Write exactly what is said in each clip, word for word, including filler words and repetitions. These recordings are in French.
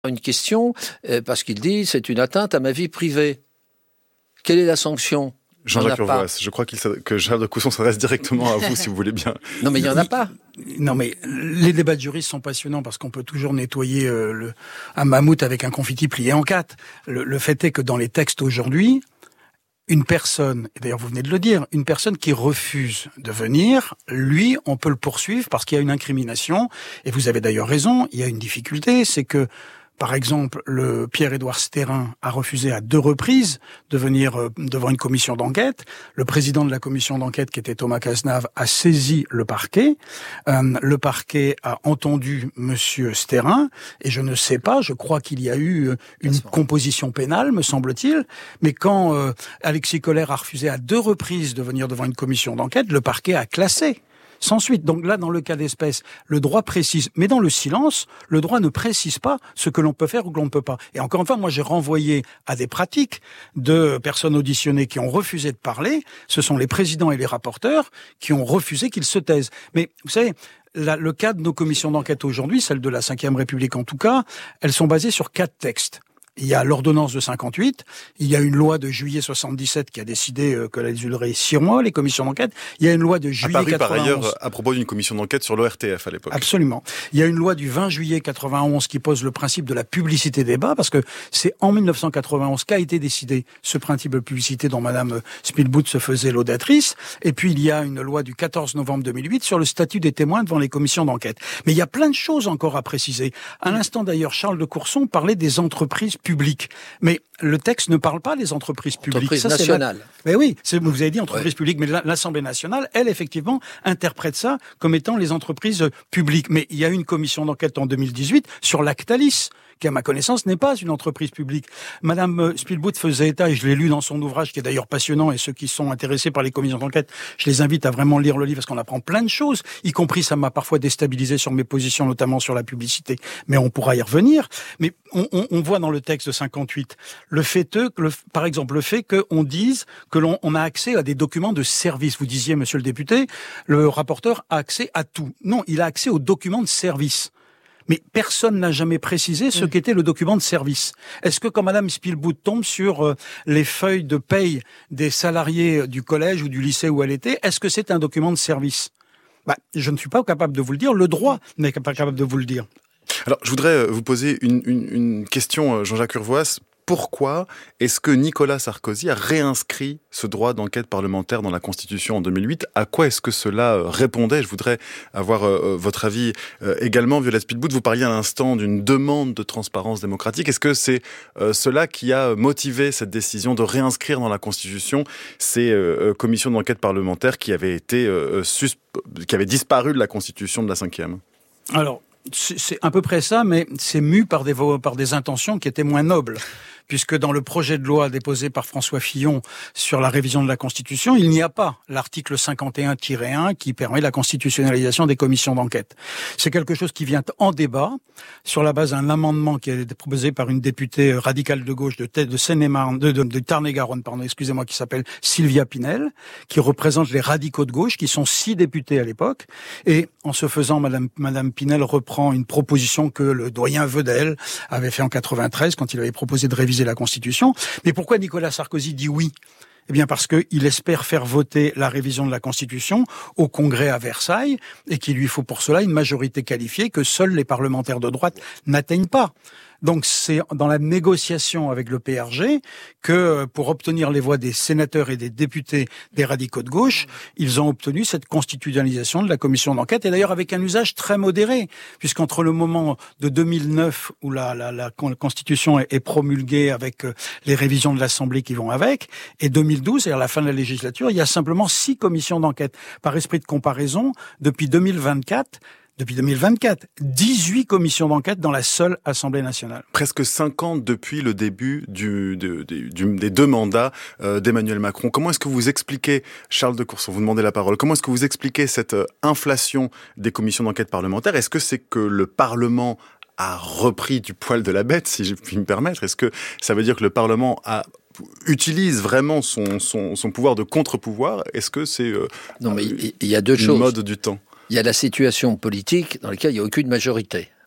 Une question, euh, parce qu'il dit c'est une atteinte à ma vie privée. Quelle est la sanction? Jean-Jacques Urvoas, je crois qu'il que Charles de Courson s'adresse directement à vous, si vous voulez bien. Non, mais il n'y en a pas. Non, mais les débats de juristes sont passionnants parce qu'on peut toujours nettoyer euh, le, un mammouth avec un confiti plié en quatre. Le, le fait est que dans les textes aujourd'hui, une personne, et d'ailleurs vous venez de le dire, une personne qui refuse de venir, lui, on peut le poursuivre parce qu'il y a une incrimination. Et vous avez d'ailleurs raison, il y a une difficulté, c'est que par exemple, le Pierre-Édouard Stérin a refusé à deux reprises de venir euh, devant une commission d'enquête. Le président de la commission d'enquête, qui était Thomas Cazenave, a saisi le parquet. Euh, le parquet a entendu Monsieur Stérin, et je ne sais pas, je crois qu'il y a eu une composition pénale, me semble-t-il. Mais quand euh, Alexis Kohler a refusé à deux reprises de venir devant une commission d'enquête, le parquet a classé. Sans suite. Donc là, dans le cas d'espèce, le droit précise. Mais dans le silence, le droit ne précise pas ce que l'on peut faire ou que l'on ne peut pas. Et encore une fois, moi, j'ai renvoyé à des pratiques de personnes auditionnées qui ont refusé de parler. Ce sont les présidents et les rapporteurs qui ont refusé qu'ils se taisent. Mais vous savez, la, le cas de nos commissions d'enquête aujourd'hui, celle de la cinquième République en tout cas, elles sont basées sur quatre textes. Il y a l'ordonnance de cinquante-huit, il y a une loi de juillet soixante-dix-sept qui a décidé que la durerait six mois, les commissions d'enquête. Il y a une loi de juillet à Paris, quatre-vingt-onze. Par ailleurs, à propos d'une commission d'enquête sur l'O R T F à l'époque. Absolument. Il y a une loi du vingt juillet quatre-vingt-onze qui pose le principe de la publicité des débats, parce que c'est en mille neuf cent quatre-vingt-onze qu'a été décidé ce principe de publicité dont Madame Spielbout se faisait l'audatrice. Et puis il y a une loi du quatorze novembre deux mille huit sur le statut des témoins devant les commissions d'enquête. Mais il y a plein de choses encore à préciser. À l'instant d'ailleurs, Charles de Courson parlait des entreprises publiques. Mais le texte ne parle pas des entreprises publiques. Entreprises Ça, nationales. La... Mais oui, c'est, vous avez dit entreprises ouais. publiques, mais l'Assemblée nationale, elle, effectivement, interprète ça comme étant les entreprises publiques. Mais il y a eu une commission d'enquête en deux mille dix-huit sur Lactalis, qui, à ma connaissance, n'est pas une entreprise publique. Madame Spielbout faisait état, et je l'ai lu dans son ouvrage, qui est d'ailleurs passionnant, et ceux qui sont intéressés par les commissions d'enquête, je les invite à vraiment lire le livre, parce qu'on apprend plein de choses, y compris, ça m'a parfois déstabilisé sur mes positions, notamment sur la publicité, mais on pourra y revenir. Mais on, on, on voit dans le texte de cinquante-huit, le fait, que, le, par exemple, le fait qu'on dise que l'on on a accès à des documents de service. Vous disiez, monsieur le député, le rapporteur a accès à tout. Non, il a accès aux documents de service. Mais personne n'a jamais précisé ce mmh. qu'était le document de service. Est-ce que quand Madame Spielbout tombe sur euh, les feuilles de paye des salariés du collège ou du lycée où elle était, est-ce que c'est un document de service? Bah, je ne suis pas capable de vous le dire. Le droit n'est pas capable de vous le dire. Alors, je voudrais vous poser une, une, une question, Jean-Jacques Urvoas. Pourquoi est-ce que Nicolas Sarkozy a réinscrit ce droit d'enquête parlementaire dans la Constitution en deux mille huit? À quoi est-ce que cela répondait? Je voudrais avoir euh, votre avis euh, également, Violette Spielbout. Vous parliez à l'instant d'une demande de transparence démocratique. Est-ce que c'est euh, cela qui a motivé cette décision de réinscrire dans la Constitution ces euh, commissions d'enquête parlementaire qui avaient été euh, susp... qui avaient disparu de la Constitution de la cinquième? Alors, c'est à peu près ça, mais c'est mu par des, par des intentions qui étaient moins nobles. Puisque dans le projet de loi déposé par François Fillon sur la révision de la Constitution, il n'y a pas l'article cinquante et un tiret un qui permet la constitutionnalisation des commissions d'enquête. C'est quelque chose qui vient en débat sur la base d'un amendement qui a été proposé par une députée radicale de gauche de, de Seine-et-Marne, de, de, de Tarn-et-Garonne, pardon, excusez-moi, qui s'appelle Sylvia Pinel, qui représente les radicaux de gauche, qui sont six députés à l'époque. Et en ce faisant, Madame, Madame Pinel reprend une proposition que le doyen Vedel avait fait en quatre-vingt-treize quand il avait proposé de réviser la Constitution. Mais pourquoi Nicolas Sarkozy dit oui? Eh bien parce qu'il espère faire voter la révision de la Constitution au Congrès à Versailles et qu'il lui faut pour cela une majorité qualifiée que seuls les parlementaires de droite n'atteignent pas. Donc c'est dans la négociation avec le P R G que, pour obtenir les voix des sénateurs et des députés des radicaux de gauche, ils ont obtenu cette constitutionnalisation de la commission d'enquête, et d'ailleurs avec un usage très modéré, puisqu'entre le moment de deux mille neuf, où la, la, la Constitution est promulguée avec les révisions de l'Assemblée qui vont avec, et deux mille douze, c'est-à-dire la fin de la législature, il y a simplement six commissions d'enquête. Par esprit de comparaison, depuis deux mille vingt-quatre, Depuis deux mille vingt-quatre, dix-huit commissions d'enquête dans la seule Assemblée nationale. Presque cinq ans depuis le début du, du, du, des deux mandats euh, d'Emmanuel Macron. Comment est-ce que vous expliquez, Charles de Courson, vous demandez la parole, comment est-ce que vous expliquez cette inflation des commissions d'enquête parlementaires? Est-ce que c'est que le Parlement a repris du poil de la bête, si je puis me permettre? Est-ce que ça veut dire que le Parlement a utilise vraiment son, son, son pouvoir de contre-pouvoir? Est-ce que c'est euh, non, mais il y a deux une choses. mode du temps? Il y a la situation politique dans laquelle il n'y a aucune majorité.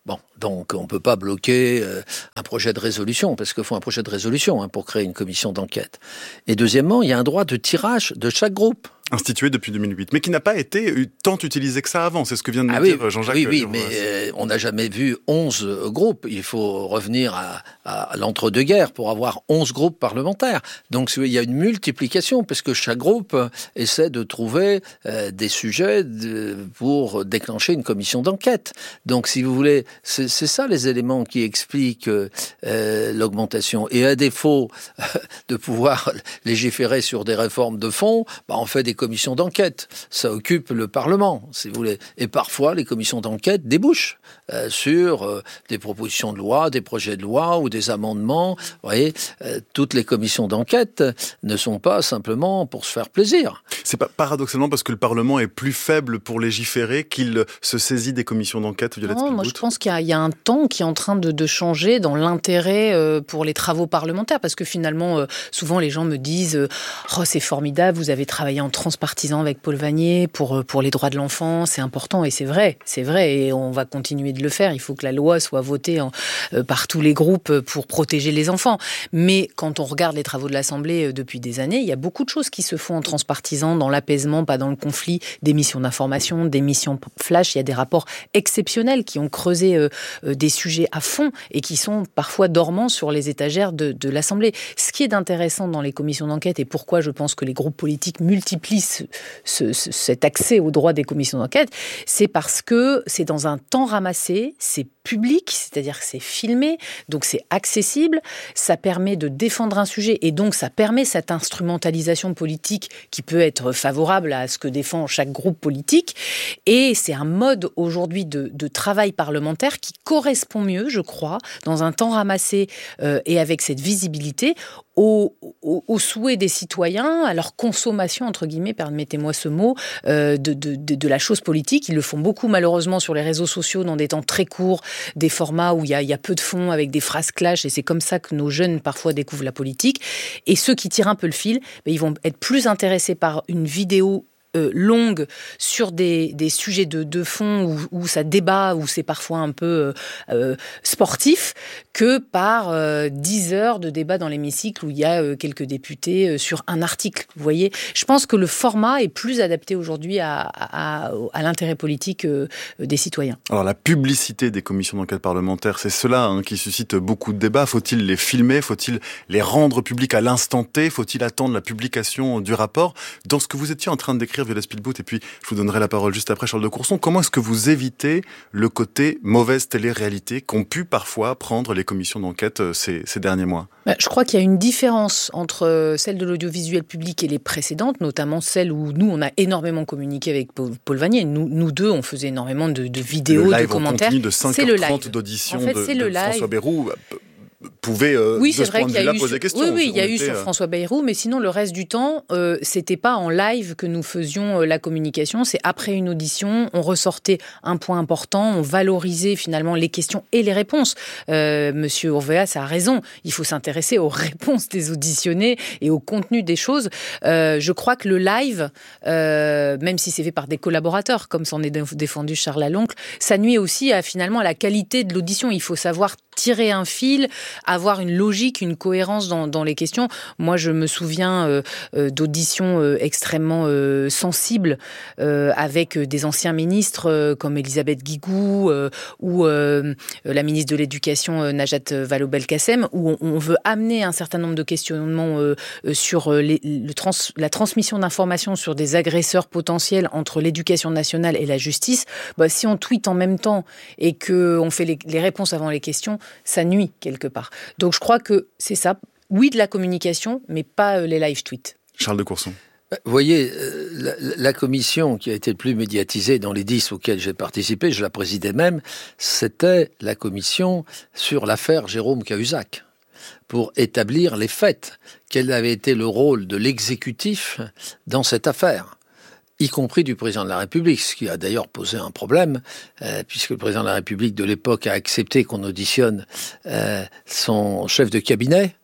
Bon, donc on ne peut pas bloquer euh, un projet de résolution, parce qu'il faut un projet de résolution hein, pour créer une commission d'enquête. Et deuxièmement, il y a un droit de tirage de chaque groupe. Institué depuis deux mille huit, mais qui n'a pas été tant utilisé que ça avant. C'est ce que vient de nous ah dire oui, Jean-Jacques. Oui, oui, mais euh, on n'a jamais vu onze groupes. Il faut revenir à, à l'entre-deux-guerres pour avoir onze groupes parlementaires. Donc il y a une multiplication, parce que chaque groupe essaie de trouver euh, des sujets de, pour déclencher une commission d'enquête. Donc si vous voulez, c'est, c'est ça les éléments qui expliquent euh, l'augmentation. Et à défaut de pouvoir légiférer sur des réformes de fond, bah, on fait des commissions d'enquête. Ça occupe le Parlement, si vous voulez. Et parfois, les commissions d'enquête débouchent euh, sur euh, des propositions de loi, des projets de loi ou des amendements. Vous voyez, euh, toutes les commissions d'enquête ne sont pas simplement pour se faire plaisir. C'est pas paradoxalement parce que le Parlement est plus faible pour légiférer qu'il se saisit des commissions d'enquête, Violette Non, Spielbout. moi je pense qu'il y a, il y a un temps qui est en train de, de changer dans l'intérêt euh, pour les travaux parlementaires, parce que finalement, euh, souvent les gens me disent euh, « Oh, c'est formidable, vous avez travaillé en transpartisan avec Paul Vannier pour, pour les droits de l'enfant, c'est important. » Et c'est vrai, c'est vrai, et on va continuer de le faire. Il faut que la loi soit votée en, euh, par tous les groupes pour protéger les enfants. Mais quand on regarde les travaux de l'Assemblée euh, depuis des années, il y a beaucoup de choses qui se font en transpartisan, dans l'apaisement, pas dans le conflit, des missions d'information, des missions flash. Il y a des rapports exceptionnels qui ont creusé euh, euh, des sujets à fond et qui sont parfois dormants sur les étagères de, de l'Assemblée. Ce qui est intéressant dans les commissions d'enquête, et pourquoi je pense que les groupes politiques multiplient ce, ce, ce, cet accès au droit des commissions d'enquête, c'est parce que c'est dans un temps ramassé, c'est public, c'est-à-dire que c'est filmé, donc c'est accessible, ça permet de défendre un sujet et donc ça permet cette instrumentalisation politique qui peut être favorable à ce que défend chaque groupe politique. Et c'est un mode aujourd'hui de, de travail parlementaire qui correspond mieux, je crois, dans un temps ramassé euh, et avec cette visibilité, Aux, aux, aux souhaits des citoyens, à leur consommation, entre guillemets, permettez-moi ce mot, euh, de, de, de, de la chose politique. Ils le font beaucoup, malheureusement, sur les réseaux sociaux, dans des temps très courts, des formats où il y a, il y a peu de fond, avec des phrases clash, et c'est comme ça que nos jeunes, parfois, découvrent la politique. Et ceux qui tirent un peu le fil, ben, ils vont être plus intéressés par une vidéo Euh, longue sur des, des sujets de, de fond où, où ça débat, où c'est parfois un peu euh, sportif, que par euh, dix heures de débat dans l'hémicycle où il y a euh, quelques députés euh, sur un article. Vous voyez, je pense que le format est plus adapté aujourd'hui à, à, à l'intérêt politique euh, des citoyens. Alors la publicité des commissions d'enquête parlementaires, c'est cela hein, qui suscite beaucoup de débats. Faut-il les filmer ? Faut-il les rendre publics à l'instant T ? Faut-il attendre la publication du rapport ? Dans ce que vous étiez en train de décrire, Violette Spielbout, et puis je vous donnerai la parole juste après, Charles de Courson, comment est-ce que vous évitez le côté mauvaise télé-réalité qu'ont pu parfois prendre les commissions d'enquête ces, ces derniers mois ? Je crois qu'il y a une différence entre celle de l'audiovisuel public et les précédentes, notamment celle où nous, on a énormément communiqué avec Paul Vannier. Nous, nous deux, on faisait énormément de, de vidéos, de commentaires. Le live en continu de cinq heures trente d'audition en fait, de, de François Bayrou pouvait, euh, oui, de ce point de vue-là, poser sur... question. Oui, oui, il y a eu était, sur euh... François Bayrou, mais sinon, le reste du temps, euh, c'était pas en live que nous faisions euh, la communication. C'est après une audition, on ressortait un point important, on valorisait finalement les questions et les réponses. Euh, Monsieur Urveas a raison, il faut s'intéresser aux réponses des auditionnés et au contenu des choses. Euh, je crois que le live, euh, même si c'est fait par des collaborateurs, comme s'en est défendu Charles Laloncle, ça nuit aussi à, finalement, à la qualité de l'audition. Il faut savoir tirer un fil, avoir une logique, une cohérence dans, dans les questions. Moi, je me souviens euh, euh, d'auditions euh, extrêmement euh, sensibles euh, avec des anciens ministres euh, comme Elisabeth Guigou euh, ou euh, la ministre de l'Éducation euh, Najat Vallaud-Belkacem, où on, on veut amener un certain nombre de questionnements euh, sur les, le trans, la transmission d'informations sur des agresseurs potentiels entre l'éducation nationale et la justice. Bah, si on tweete en même temps et qu'on fait les, les réponses avant les questions, ça nuit quelque part. Donc je crois que c'est ça. Oui, de la communication, mais pas les live tweets. Charles de Courson. Vous voyez, la, la commission qui a été le plus médiatisée dans les dix auxquelles j'ai participé, je la présidais même, c'était la commission sur l'affaire Jérôme Cahuzac, pour établir les faits. Quel avait été le rôle de l'exécutif dans cette affaire ? Y compris du président de la République, ce qui a d'ailleurs posé un problème, euh, puisque le président de la République de l'époque a accepté qu'on auditionne euh, son chef de cabinet,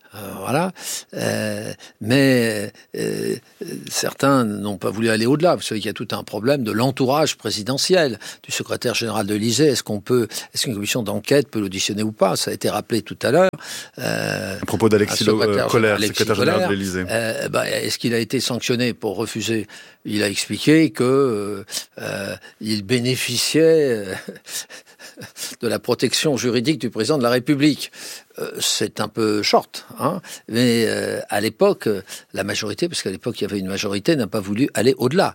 Euh, voilà. Euh, mais euh, certains n'ont pas voulu aller au-delà. Vous savez qu'il y a tout un problème de l'entourage présidentiel, du secrétaire général de l'Élysée. Est-ce qu'on peut, est-ce qu'une commission d'enquête peut l'auditionner ou pas? Ça a été rappelé tout à l'heure. Euh, à propos d'Alexis Kohler, secrétaire général de l'Élysée. Euh, bah, est-ce qu'il a été sanctionné pour refuser? Il a expliqué que euh, il bénéficiait euh, de la protection juridique du président de la République. Euh, c'est un peu short, hein, mais euh, à l'époque, la majorité, parce qu'à l'époque il y avait une majorité, n'a pas voulu aller au-delà.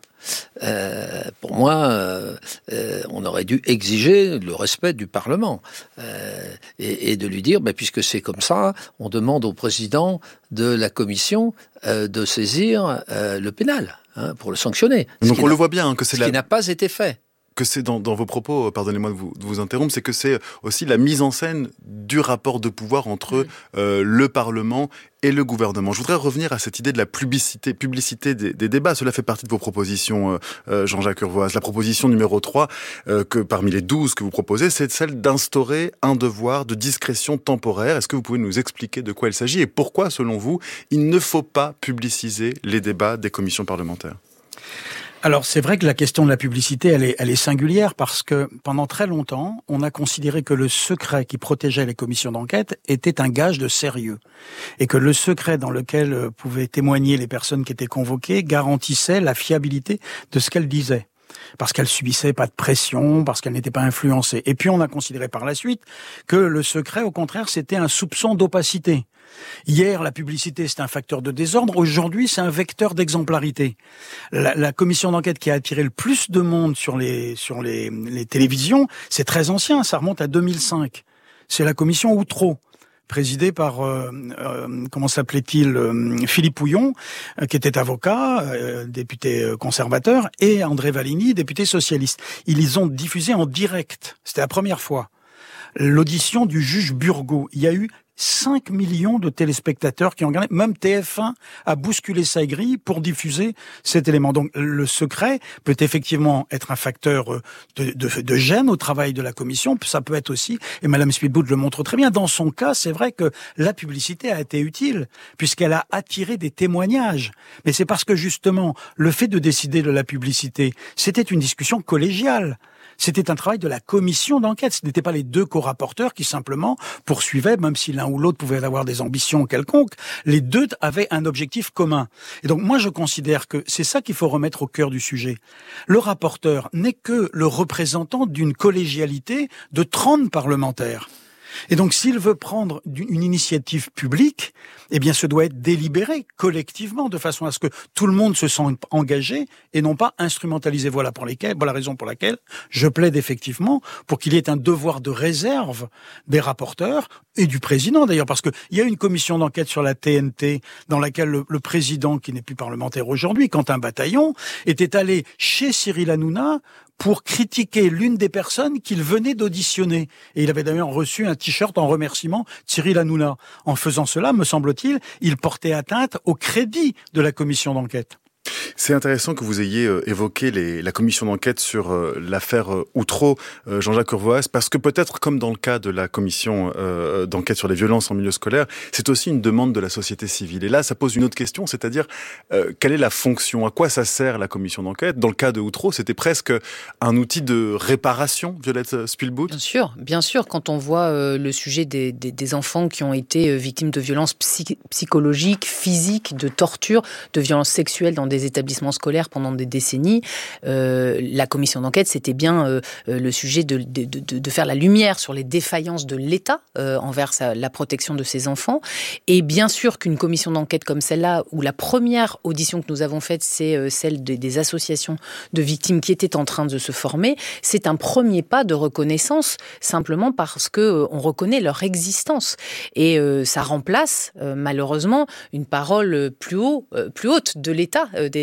Euh, pour moi, euh, euh, on aurait dû exiger le respect du Parlement euh, et, et de lui dire, bah, puisque c'est comme ça, on demande au président de la commission euh, de saisir euh, le pénal hein, pour le sanctionner. Donc on le voit bien hein, que c'est ce la... qui n'a pas été fait. Que c'est dans, dans vos propos, pardonnez-moi de vous, de vous interrompre, c'est que c'est aussi la mise en scène du rapport de pouvoir entre mmh. euh, le Parlement et le gouvernement. Je voudrais revenir à cette idée de la publicité, publicité des, des débats. Cela fait partie de vos propositions, euh, Jean-Jacques Urvoas. La proposition numéro trois, euh, que parmi les douze que vous proposez, c'est celle d'instaurer un devoir de discrétion temporaire. Est-ce que vous pouvez nous expliquer de quoi il s'agit et pourquoi, selon vous, il ne faut pas publiciser les débats des commissions parlementaires ? Alors c'est vrai que la question de la publicité, elle est, elle est singulière parce que pendant très longtemps, on a considéré que le secret qui protégeait les commissions d'enquête était un gage de sérieux et que le secret dans lequel pouvaient témoigner les personnes qui étaient convoquées garantissait la fiabilité de ce qu'elles disaient. Parce qu'elle subissait pas de pression, parce qu'elle n'était pas influencée. Et puis on a considéré par la suite que le secret, au contraire, c'était un soupçon d'opacité. Hier, la publicité, c'est un facteur de désordre. Aujourd'hui, c'est un vecteur d'exemplarité. La, la commission d'enquête qui a attiré le plus de monde sur les, sur les, les télévisions, c'est très ancien, ça remonte à deux mille cinq. C'est la commission Outreau, présidée par, euh, euh, comment s'appelait-il, euh, Philippe Pouillon, euh, qui était avocat, euh, député conservateur, et André Valigny, député socialiste. Ils les ont diffusés en direct. C'était la première fois. L'audition du juge Burgot. Il y a eu cinq millions de téléspectateurs qui ont regardé. Même T F un a bousculé sa grille pour diffuser cet élément. Donc le secret peut effectivement être un facteur de, de, de gêne au travail de la commission. Ça peut être aussi, et Madame Spielbout le montre très bien, dans son cas, c'est vrai que la publicité a été utile, puisqu'elle a attiré des témoignages. Mais c'est parce que justement, le fait de décider de la publicité, c'était une discussion collégiale. C'était un travail de la commission d'enquête. Ce n'étaient pas les deux co-rapporteurs qui simplement poursuivaient, même si l'un ou l'autre pouvait avoir des ambitions quelconques. Les deux avaient un objectif commun. Et donc moi, je considère que c'est ça qu'il faut remettre au cœur du sujet. Le rapporteur n'est que le représentant d'une collégialité de trente parlementaires. Et donc, s'il veut prendre une initiative publique, eh bien, ce doit être délibéré collectivement, de façon à ce que tout le monde se sente engagé et non pas instrumentalisé. Voilà pour lesquels, voilà la raison pour laquelle je plaide effectivement pour qu'il y ait un devoir de réserve des rapporteurs et du président d'ailleurs, parce que il y a une commission d'enquête sur la T N T dans laquelle le, le président, qui n'est plus parlementaire aujourd'hui, Quentin Bataillon, était allé chez Cyril Hanouna pour critiquer l'une des personnes qu'il venait d'auditionner. Et il avait d'ailleurs reçu un t-shirt en remerciement de Cyril Hanouna. En faisant cela, me semble-t-il, il portait atteinte au crédit de la commission d'enquête. C'est intéressant que vous ayez euh, évoqué les, la commission d'enquête sur euh, l'affaire euh, Outreau, euh, Jean-Jacques Urvoas, parce que peut-être, comme dans le cas de la commission euh, d'enquête sur les violences en milieu scolaire, c'est aussi une demande de la société civile. Et là, ça pose une autre question, c'est-à-dire euh, quelle est la fonction, à quoi ça sert la commission d'enquête? Dans le cas de Outreau, c'était presque un outil de réparation, Violette Spielbout. Bien sûr, bien sûr. Quand on voit euh, le sujet des, des, des enfants qui ont été euh, victimes de violences psy- psychologiques, physiques, de torture, de violences sexuelles dans des établissements scolaires pendant des décennies, euh, la commission d'enquête, c'était bien euh, le sujet de, de, de, de faire la lumière sur les défaillances de l'État euh, envers sa, la protection de ses enfants. Et bien sûr qu'une commission d'enquête comme celle-là, où la première audition que nous avons faite, c'est euh, celle de, des associations de victimes qui étaient en train de se former, c'est un premier pas de reconnaissance, simplement parce que euh, on reconnaît leur existence. Et euh, ça remplace, euh, malheureusement, une parole plus, haut, euh, plus haute de l'État, euh, des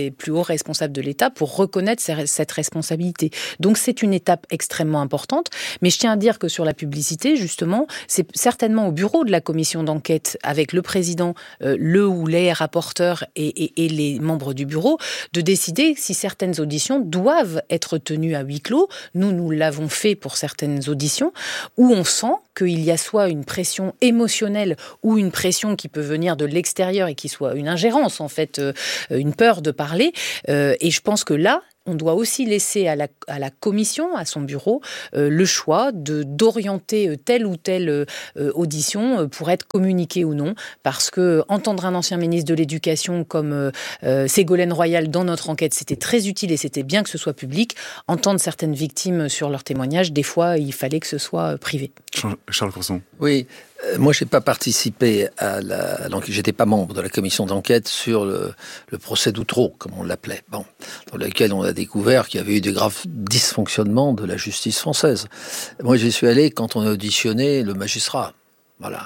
les plus hauts responsables de l'État pour reconnaître cette responsabilité. Donc c'est une étape extrêmement importante, mais je tiens à dire que sur la publicité, justement, c'est certainement au bureau de la commission d'enquête, avec le président, euh, le ou les rapporteurs et, et, et les membres du bureau, de décider si certaines auditions doivent être tenues à huis clos. Nous, nous l'avons fait pour certaines auditions, où on sent qu'il y a soit une pression émotionnelle ou une pression qui peut venir de l'extérieur et qui soit une ingérence, en fait, euh, une peur de parler. Euh, et je pense que là, on doit aussi laisser à la, à la commission, à son bureau, euh, le choix de, d'orienter telle ou telle euh, audition pour être communiquée ou non. Parce que entendre un ancien ministre de l'Éducation comme euh, Ségolène Royal dans notre enquête, c'était très utile et c'était bien que ce soit public. Entendre certaines victimes sur leurs témoignages, des fois, il fallait que ce soit privé. Charles Courson. Oui. Moi, j'ai pas participé à la. Donc, j'étais pas membre de la commission d'enquête sur le, le procès d'Outreau, comme on l'appelait. Bon, dans lequel on a découvert qu'il y avait eu des graves dysfonctionnements de la justice française. Moi, j'y suis allé quand on a auditionné le magistrat. Voilà.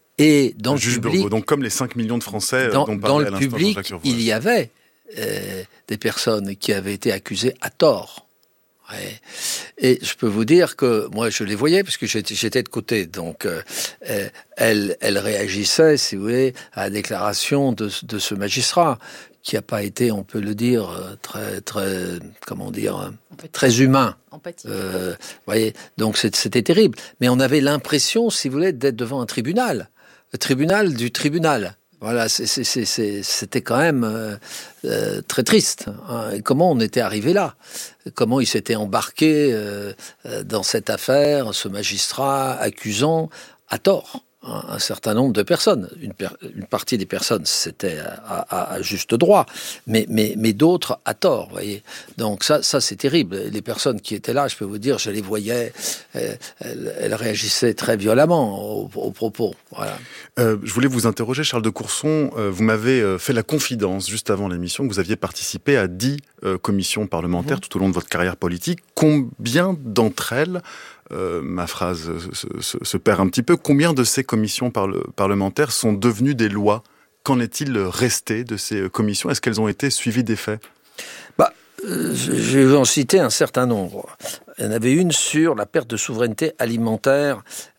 Et dans le, le public, Burgot, donc comme les cinq millions de Français dans, dont dans parlait le à l'instant public, Jean-Jacques Urvoas. Il y avait euh, des personnes qui avaient été accusées à tort. Ouais. Et je peux vous dire que moi je les voyais parce que j'étais, j'étais de côté, donc euh, elle, elle réagissait, si vous voulez, à la déclaration de, de ce magistrat qui n'a pas été, on peut le dire, très, très, comment dire, très humain. Euh, voyez, donc c'était terrible. Mais on avait l'impression, si vous voulez, d'être devant un tribunal, le tribunal du tribunal. Voilà, c'est, c'est, c'est, c'est, c'était quand même euh, euh, très triste. Hein. Et comment on était arrivé là ? Comment il s'était embarqué euh, dans cette affaire, ce magistrat accusant à tort un, un certain nombre de personnes. Une, per, une partie des personnes, c'était à, à, à juste droit, mais, mais, mais d'autres à tort, voyez. Donc ça, ça, c'est terrible. Les personnes qui étaient là, je peux vous dire, je les voyais, elles, elles réagissaient très violemment aux, aux propos. Voilà. Euh, je voulais vous interroger, Charles de Courson. Euh, vous m'avez euh, fait la confidence, juste avant l'émission, que vous aviez participé à dix euh, commissions parlementaires mmh. tout au long de votre carrière politique. Combien d'entre elles, euh, ma phrase se, se, se perd un petit peu, combien de ces commissions parle, parlementaires sont devenues des lois ? Qu'en est-il resté de ces commissions ? Est-ce qu'elles ont été suivies des faits ? Bah, euh, je vais en citer un certain nombre. Il y en avait une sur la perte de souveraineté alimentaire.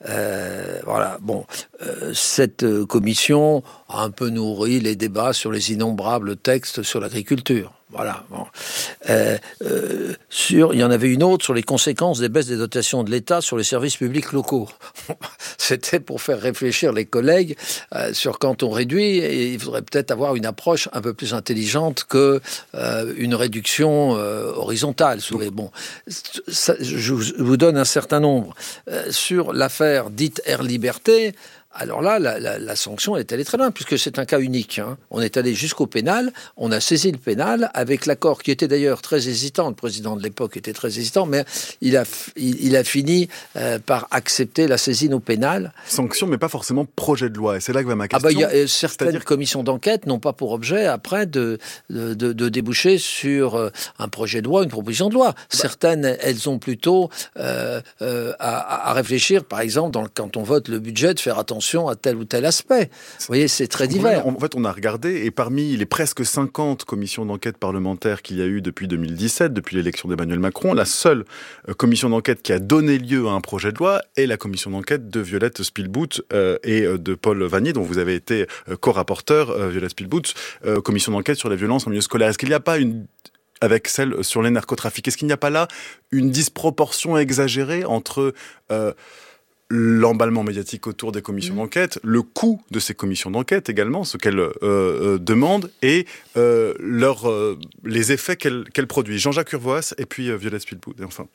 Euh, voilà. Bon, euh, cette commission a un peu nourri les débats sur les innombrables textes sur l'agriculture. Voilà. Bon. Euh, euh, sur, il y en avait une autre sur les conséquences des baisses des dotations de l'État sur les services publics locaux. C'était pour faire réfléchir les collègues euh, sur quand on réduit, et il faudrait peut-être avoir une approche un peu plus intelligente que euh, une réduction euh, horizontale. Donc, bon, ça, je vous donne un certain nombre. Euh, sur l'affaire dite Air Liberté, alors là, la, la, la sanction est allée très loin, puisque c'est un cas unique. Hein. On est allé jusqu'au pénal, on a saisi le pénal, avec l'accord qui était d'ailleurs très hésitant. Le président de l'époque était très hésitant, mais il a, il, il a fini euh, par accepter la saisine au pénal. Sanction, mais pas forcément projet de loi. Et c'est là que va ma question. Ah bah, y a, euh, certaines C'est-à-dire... commissions d'enquête n'ont pas pour objet, après, de, de, de, de déboucher sur euh, un projet de loi, une proposition de loi. Bah... Certaines, elles ont plutôt euh, euh, à, à réfléchir, par exemple, dans le, quand on vote le budget, de faire attention à tel ou tel aspect. Vous voyez, c'est très divers. En fait, on a regardé, et parmi les presque cinquante commissions d'enquête parlementaires qu'il y a eu depuis deux mille dix-sept, depuis l'élection d'Emmanuel Macron, la seule commission d'enquête qui a donné lieu à un projet de loi est la commission d'enquête de Violette Spilbout euh, et de Paul Vannier, dont vous avez été co-rapporteur, euh, Violette Spilbout, euh, commission d'enquête sur les violences en milieu scolaire. Est-ce qu'il n'y a pas une... avec celle sur les narcotrafics, est-ce qu'il n'y a pas là une disproportion exagérée entre... Euh, l'emballement médiatique autour des commissions mmh. d'enquête, le coût de ces commissions d'enquête également, ce qu'elles euh, euh, demandent, et euh, leur, euh, les effets qu'elles, qu'elles produisent. Jean-Jacques Urvoas et puis euh, Violette Spilbout. Et enfin...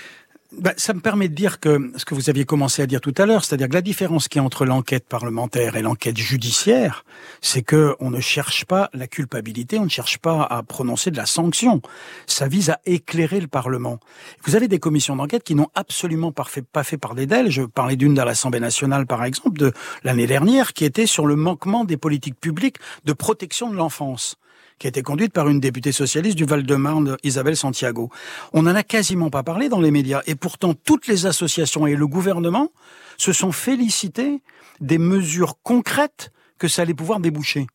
Ben, ça me permet de dire que ce que vous aviez commencé à dire tout à l'heure, c'est-à-dire que la différence qu'il y a entre l'enquête parlementaire et l'enquête judiciaire, c'est que on ne cherche pas la culpabilité, on ne cherche pas à prononcer de la sanction. Ça vise à éclairer le Parlement. Vous avez des commissions d'enquête qui n'ont absolument pas fait, pas fait parler d'elles. Je parlais d'une dans l'Assemblée nationale, par exemple, de l'année dernière, qui était sur le manquement des politiques publiques de protection de l'enfance, qui a été conduite par une députée socialiste du Val-de-Marne, Isabelle Santiago. On n'en a quasiment pas parlé dans les médias. Et pourtant, toutes les associations et le gouvernement se sont félicités des mesures concrètes que ça allait pouvoir déboucher.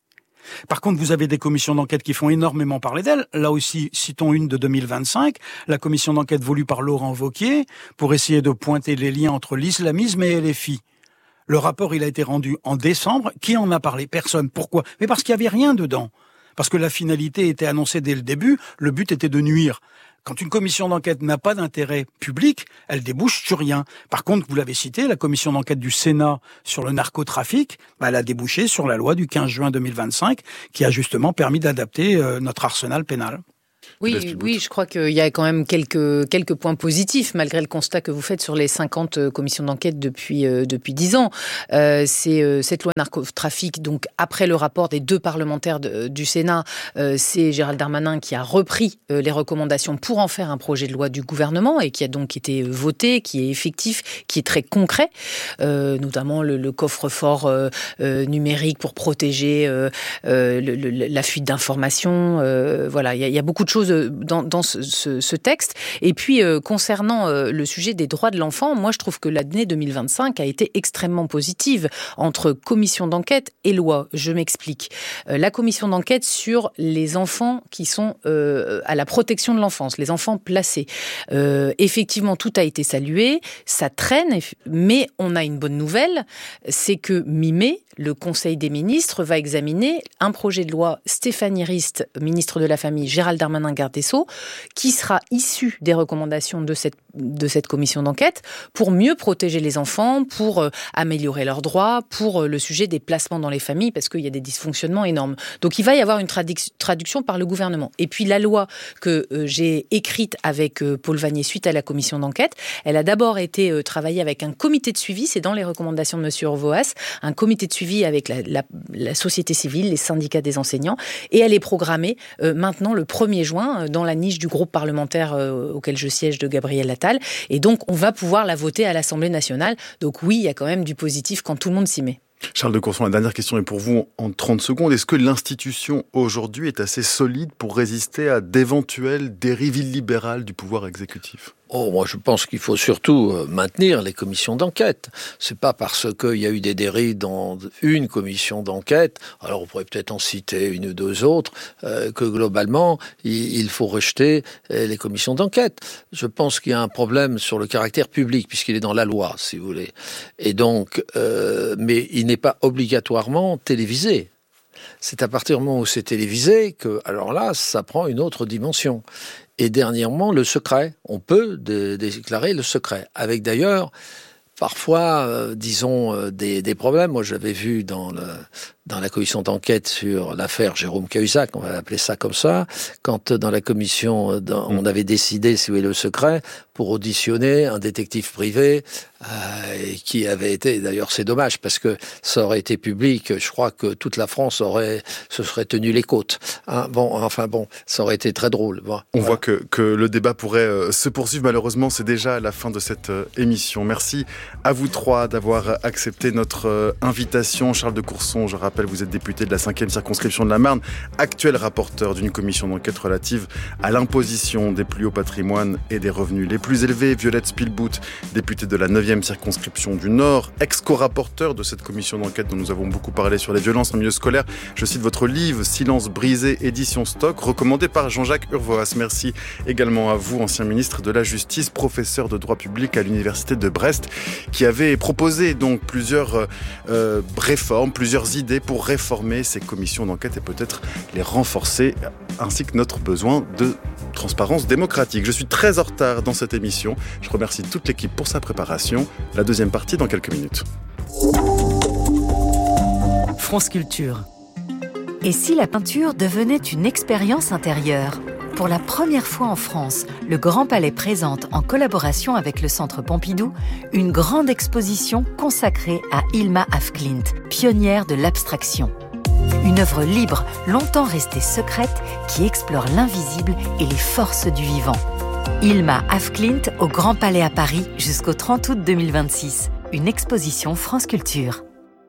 Par contre, vous avez des commissions d'enquête qui font énormément parler d'elles. Là aussi, citons une de deux mille vingt-cinq, la commission d'enquête voulue par Laurent Wauquiez pour essayer de pointer les liens entre l'islamisme et L F I. Le rapport, il a été rendu en décembre. Qui en a parlé? Personne. Pourquoi? Mais parce qu'il n'y avait rien dedans. Parce que la finalité était annoncée dès le début, le but était de nuire. Quand une commission d'enquête n'a pas d'intérêt public, elle débouche sur rien. Par contre, vous l'avez cité, la commission d'enquête du Sénat sur le narcotrafic, bah, elle a débouché sur la loi du quinze juin deux mille vingt-cinq qui a justement permis d'adapter euh, notre arsenal pénal. Oui, oui, je crois qu'il y a quand même quelques, quelques points positifs, malgré le constat que vous faites sur les cinquante commissions d'enquête depuis, euh, depuis dix ans. Euh, c'est euh, cette loi narcotrafic, donc après le rapport des deux parlementaires de, du Sénat, euh, c'est Gérald Darmanin qui a repris euh, les recommandations pour en faire un projet de loi du gouvernement et qui a donc été voté, qui est effectif, qui est très concret, euh, notamment le, le coffre-fort euh, euh, numérique pour protéger euh, euh, le, le, la fuite d'informations. Euh, voilà, il y, y a beaucoup de choses dans, dans ce, ce, ce texte. Et puis, euh, concernant euh, le sujet des droits de l'enfant, moi, je trouve que l'année deux mille vingt-cinq a été extrêmement positive entre commission d'enquête et loi. Je m'explique. Euh, la commission d'enquête sur les enfants qui sont euh, à la protection de l'enfance, les enfants placés. Euh, effectivement, tout a été salué, ça traîne, mais on a une bonne nouvelle, c'est que mi-mai, le Conseil des ministres va examiner un projet de loi Stéphanie Rist, ministre de la Famille, Gérald Darmanin, garde des Sceaux, qui sera issu des recommandations de cette, de cette commission d'enquête pour mieux protéger les enfants, pour euh, améliorer leurs droits, pour euh, le sujet des placements dans les familles, parce qu'il y a des dysfonctionnements énormes. Donc il va y avoir une traduc- traduction par le gouvernement. Et puis la loi que euh, j'ai écrite avec euh, Paul Vannier suite à la commission d'enquête, elle a d'abord été euh, travaillée avec un comité de suivi, c'est dans les recommandations de M. Urvoas, un comité de suivi avec la, la, la société civile, les syndicats des enseignants, et elle est programmée euh, maintenant le premier juin euh, dans la niche du groupe parlementaire euh, auquel je siège de Gabriel Attal, et donc on va pouvoir la voter à l'Assemblée nationale. Donc oui, il y a quand même du positif quand tout le monde s'y met. Charles de Courson, la dernière question est pour vous en trente secondes. Est-ce que l'institution aujourd'hui est assez solide pour résister à d'éventuelles dérives illibérales du pouvoir exécutif ? Oh, moi, je pense qu'il faut surtout maintenir les commissions d'enquête. C'est pas parce qu'il y a eu des dérives dans une commission d'enquête, alors on pourrait peut-être en citer une ou deux autres, euh, que globalement, il, il faut rejeter les commissions d'enquête. Je pense qu'il y a un problème sur le caractère public, puisqu'il est dans la loi, si vous voulez. Et donc, euh, mais il n'est pas obligatoirement télévisé. C'est à partir du moment où c'est télévisé que, alors là, ça prend une autre dimension. Et dernièrement, le secret. On peut dé- déclarer le secret. Avec d'ailleurs, parfois, euh, disons, euh, des, des problèmes. Moi, j'avais vu dans, le, dans la commission d'enquête sur l'affaire Jérôme Cahuzac, on va appeler ça comme ça, quand dans la commission, dans, on avait décidé, si vous voulez, le secret, pour auditionner un détective privé euh, qui avait été, d'ailleurs c'est dommage parce que ça aurait été public, je crois que toute la France aurait se serait tenu les côtes. Hein, bon, enfin bon, ça aurait été très drôle. Bon, On voilà. voit que, que le débat pourrait euh, se poursuivre, malheureusement c'est déjà la fin de cette euh, émission. Merci à vous trois d'avoir accepté notre euh, invitation. Charles de Courson, je rappelle, vous êtes député de la cinquième circonscription de la Marne, actuel rapporteur d'une commission d'enquête relative à l'imposition des plus hauts patrimoines et des revenus les plus élevés. Violette Spilbout, députée de la neuvième circonscription du Nord, ex-co-rapporteur de cette commission d'enquête dont nous avons beaucoup parlé sur les violences en milieu scolaire. Je cite votre livre « Silence brisé », édition Stock, recommandé par Jean-Jacques Urvoas. Merci également à vous, ancien ministre de la Justice, professeur de droit public à l'université de Brest, qui avait proposé donc plusieurs euh, réformes, plusieurs idées pour réformer ces commissions d'enquête et peut-être les renforcer, ainsi que notre besoin de transparence démocratique. Je suis très en retard dans cette émission. Je remercie toute l'équipe pour sa préparation. La deuxième partie dans quelques minutes. France Culture. Et si la peinture devenait une expérience intérieure ? Pour la première fois en France, le Grand Palais présente, en collaboration avec le Centre Pompidou, une grande exposition consacrée à Hilma af Klint, pionnière de l'abstraction. Une œuvre libre, longtemps restée secrète, qui explore l'invisible et les forces du vivant. Hilma af Klint au Grand Palais à Paris jusqu'au trente août deux mille vingt-six. Une exposition France Culture.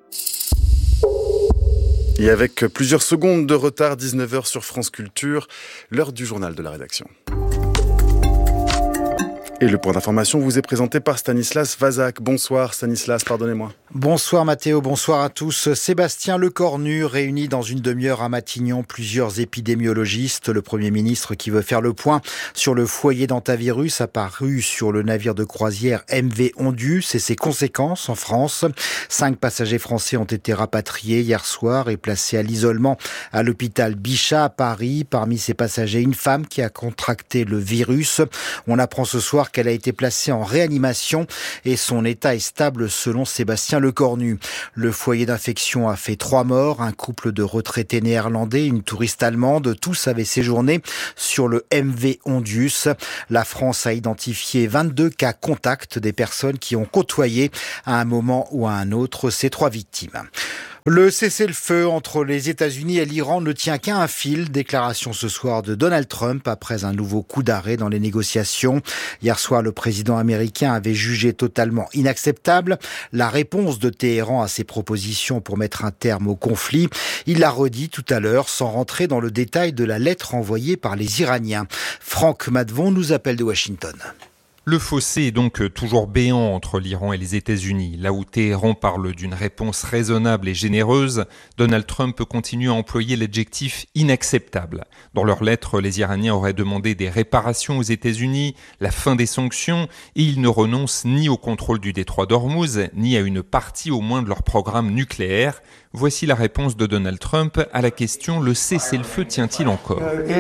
Et avec plusieurs secondes de retard, dix-neuf heures sur France Culture, l'heure du journal de la rédaction. Et le point d'information vous est présenté par Stanislas Vazak. Bonsoir Stanislas, pardonnez-moi. Bonsoir Mathéo, bonsoir à tous. Sébastien Lecornu réunit dans une demi-heure à Matignon plusieurs épidémiologistes. Le Premier ministre qui veut faire le point sur le foyer d'hantavirus apparu sur le navire de croisière M V Ondius et ses conséquences en France. Cinq passagers français ont été rapatriés hier soir et placés à l'isolement à l'hôpital Bichat à Paris. Parmi ces passagers, une femme qui a contracté le virus. On apprend ce soir qu'elle a été placée en réanimation et son état est stable selon Sébastien Lecornu. Le foyer d'infection a fait trois morts, un couple de retraités néerlandais, une touriste allemande. Tous avaient séjourné sur le M V Ondius. La France a identifié vingt-deux cas contacts des personnes qui ont côtoyé à un moment ou à un autre ces trois victimes. Le cessez-le-feu entre les États-Unis et l'Iran ne tient qu'à un fil. Déclaration ce soir de Donald Trump après un nouveau coup d'arrêt dans les négociations. Hier soir, le président américain avait jugé totalement inacceptable la réponse de Téhéran à ses propositions pour mettre un terme au conflit. Il l'a redit tout à l'heure sans rentrer dans le détail de la lettre envoyée par les Iraniens. Franck Madvon nous appelle de Washington. Le fossé est donc toujours béant entre l'Iran et les États-Unis. Là où Téhéran parle d'une réponse raisonnable et généreuse, Donald Trump continue à employer l'adjectif inacceptable. Dans leur lettre, les Iraniens auraient demandé des réparations aux États-Unis, la fin des sanctions, et ils ne renoncent ni au contrôle du détroit d'Ormuz, ni à une partie au moins de leur programme nucléaire. Voici la réponse de Donald Trump à la question « Le cessez-le-feu tient-il encore ?»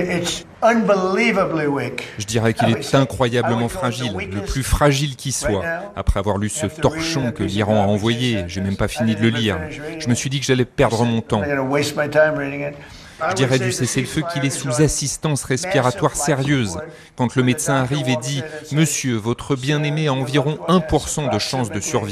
Je dirais qu'il est incroyablement fragile, le plus fragile qui soit. Après avoir lu ce torchon que l'Iran a envoyé, j'ai même pas fini de le lire. Je me suis dit que j'allais perdre mon temps. Je dirais du cessez-le-feu qu'il est sous assistance respiratoire sérieuse. Quand le médecin arrive et dit « Monsieur, votre bien-aimé a environ un pour cent de chance de survivre ».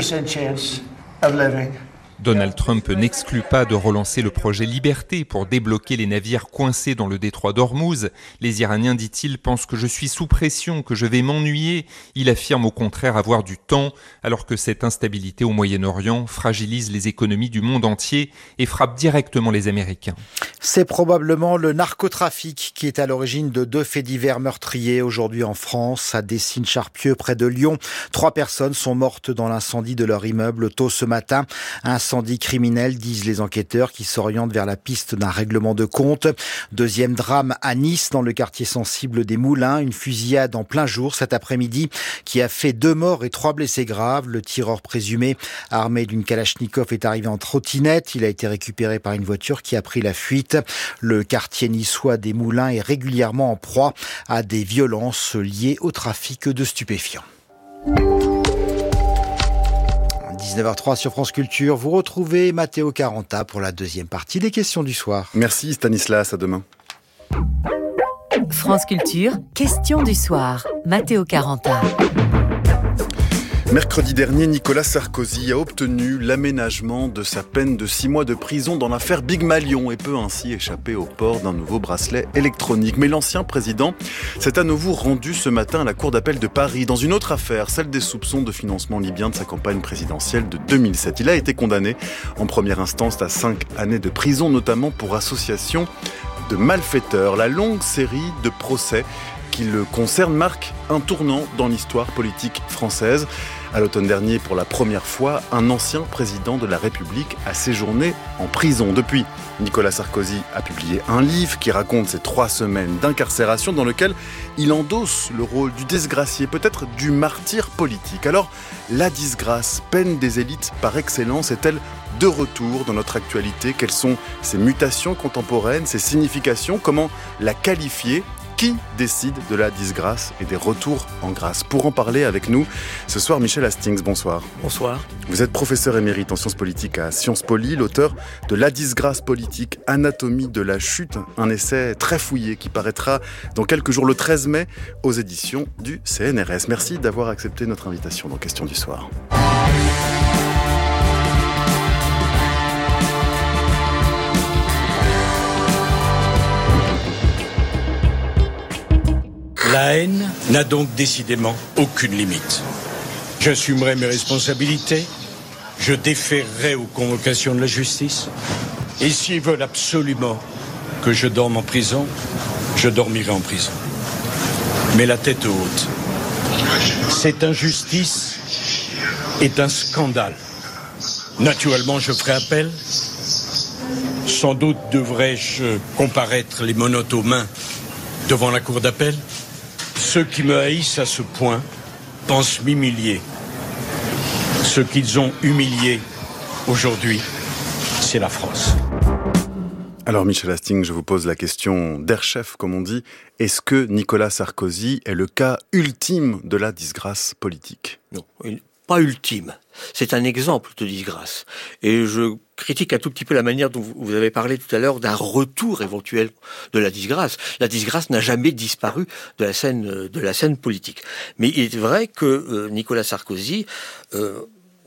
Donald Trump n'exclut pas de relancer le projet Liberté pour débloquer les navires coincés dans le détroit d'Ormuz. Les Iraniens, dit-il, pensent que je suis sous pression, que je vais m'ennuyer. Il affirme au contraire avoir du temps, alors que cette instabilité au Moyen-Orient fragilise les économies du monde entier et frappe directement les Américains. C'est probablement le narcotrafic qui est à l'origine de deux faits divers meurtriers aujourd'hui en France, à Dessines-Charpieu, près de Lyon. Trois personnes sont mortes dans l'incendie de leur immeuble tôt ce matin. Un Incendie criminel, disent les enquêteurs, qui s'orientent vers la piste d'un règlement de compte. Deuxième drame à Nice, dans le quartier sensible des Moulins. Une fusillade en plein jour cet après-midi qui a fait deux morts et trois blessés graves. Le tireur présumé, armé d'une Kalachnikov, est arrivé en trottinette. Il a été récupéré par une voiture qui a pris la fuite. Le quartier niçois des Moulins est régulièrement en proie à des violences liées au trafic de stupéfiants. dix-neuf heures trois sur France Culture, vous retrouvez Matteo Caranta pour la deuxième partie des questions du soir. Merci Stanislas, à demain. France Culture, questions du soir. Matteo Caranta. Mercredi dernier, Nicolas Sarkozy a obtenu l'aménagement de sa peine de six mois de prison dans l'affaire Big Malion et peut ainsi échapper au port d'un nouveau bracelet électronique. Mais l'ancien président s'est à nouveau rendu ce matin à la Cour d'appel de Paris dans une autre affaire, celle des soupçons de financement libyen de sa campagne présidentielle de deux mille sept. Il a été condamné en première instance à cinq années de prison, notamment pour association de malfaiteurs. La longue série de procès qui le concerne marque un tournant dans l'histoire politique française. À l'automne dernier, pour la première fois, un ancien président de la République a séjourné en prison. Depuis, Nicolas Sarkozy a publié un livre qui raconte ses trois semaines d'incarcération dans lequel il endosse le rôle du disgracié, peut-être du martyr politique. Alors, la disgrâce, peine des élites par excellence, est-elle de retour dans notre actualité? Quelles sont ses mutations contemporaines, ses significations? Comment la qualifier? Qui décide de la disgrâce et des retours en grâce? Pour en parler avec nous, ce soir, Michel Hastings, bonsoir. Bonsoir. Vous êtes professeur émérite en sciences politiques à Sciences Po Lille, l'auteur de La disgrâce politique, anatomie de la chute, un essai très fouillé qui paraîtra dans quelques jours, le treize mai, aux éditions du C N R S. Merci d'avoir accepté notre invitation dans Questions du soir. La haine n'a donc décidément aucune limite. J'assumerai mes responsabilités, je déférerai aux convocations de la justice, et s'ils veulent absolument que je dorme en prison, je dormirai en prison. Mais la tête haute, Cette injustice est un scandale. Naturellement, je ferai appel. Sans doute devrais-je comparaître les menottes aux mains devant la cour d'appel. Ceux qui me haïssent à ce point pensent m'humilier. Ce qu'ils ont humilié aujourd'hui, c'est la France. Alors Michel Hastings, je vous pose la question d'air chef, comme on dit. Est-ce que Nicolas Sarkozy est le cas ultime de la disgrâce politique ? Non, pas ultime. C'est un exemple de disgrâce. Et je critique un tout petit peu la manière dont vous avez parlé tout à l'heure d'un retour éventuel de la disgrâce. La disgrâce n'a jamais disparu de la scène, de la scène politique. Mais il est vrai que euh, Nicolas Sarkozy euh,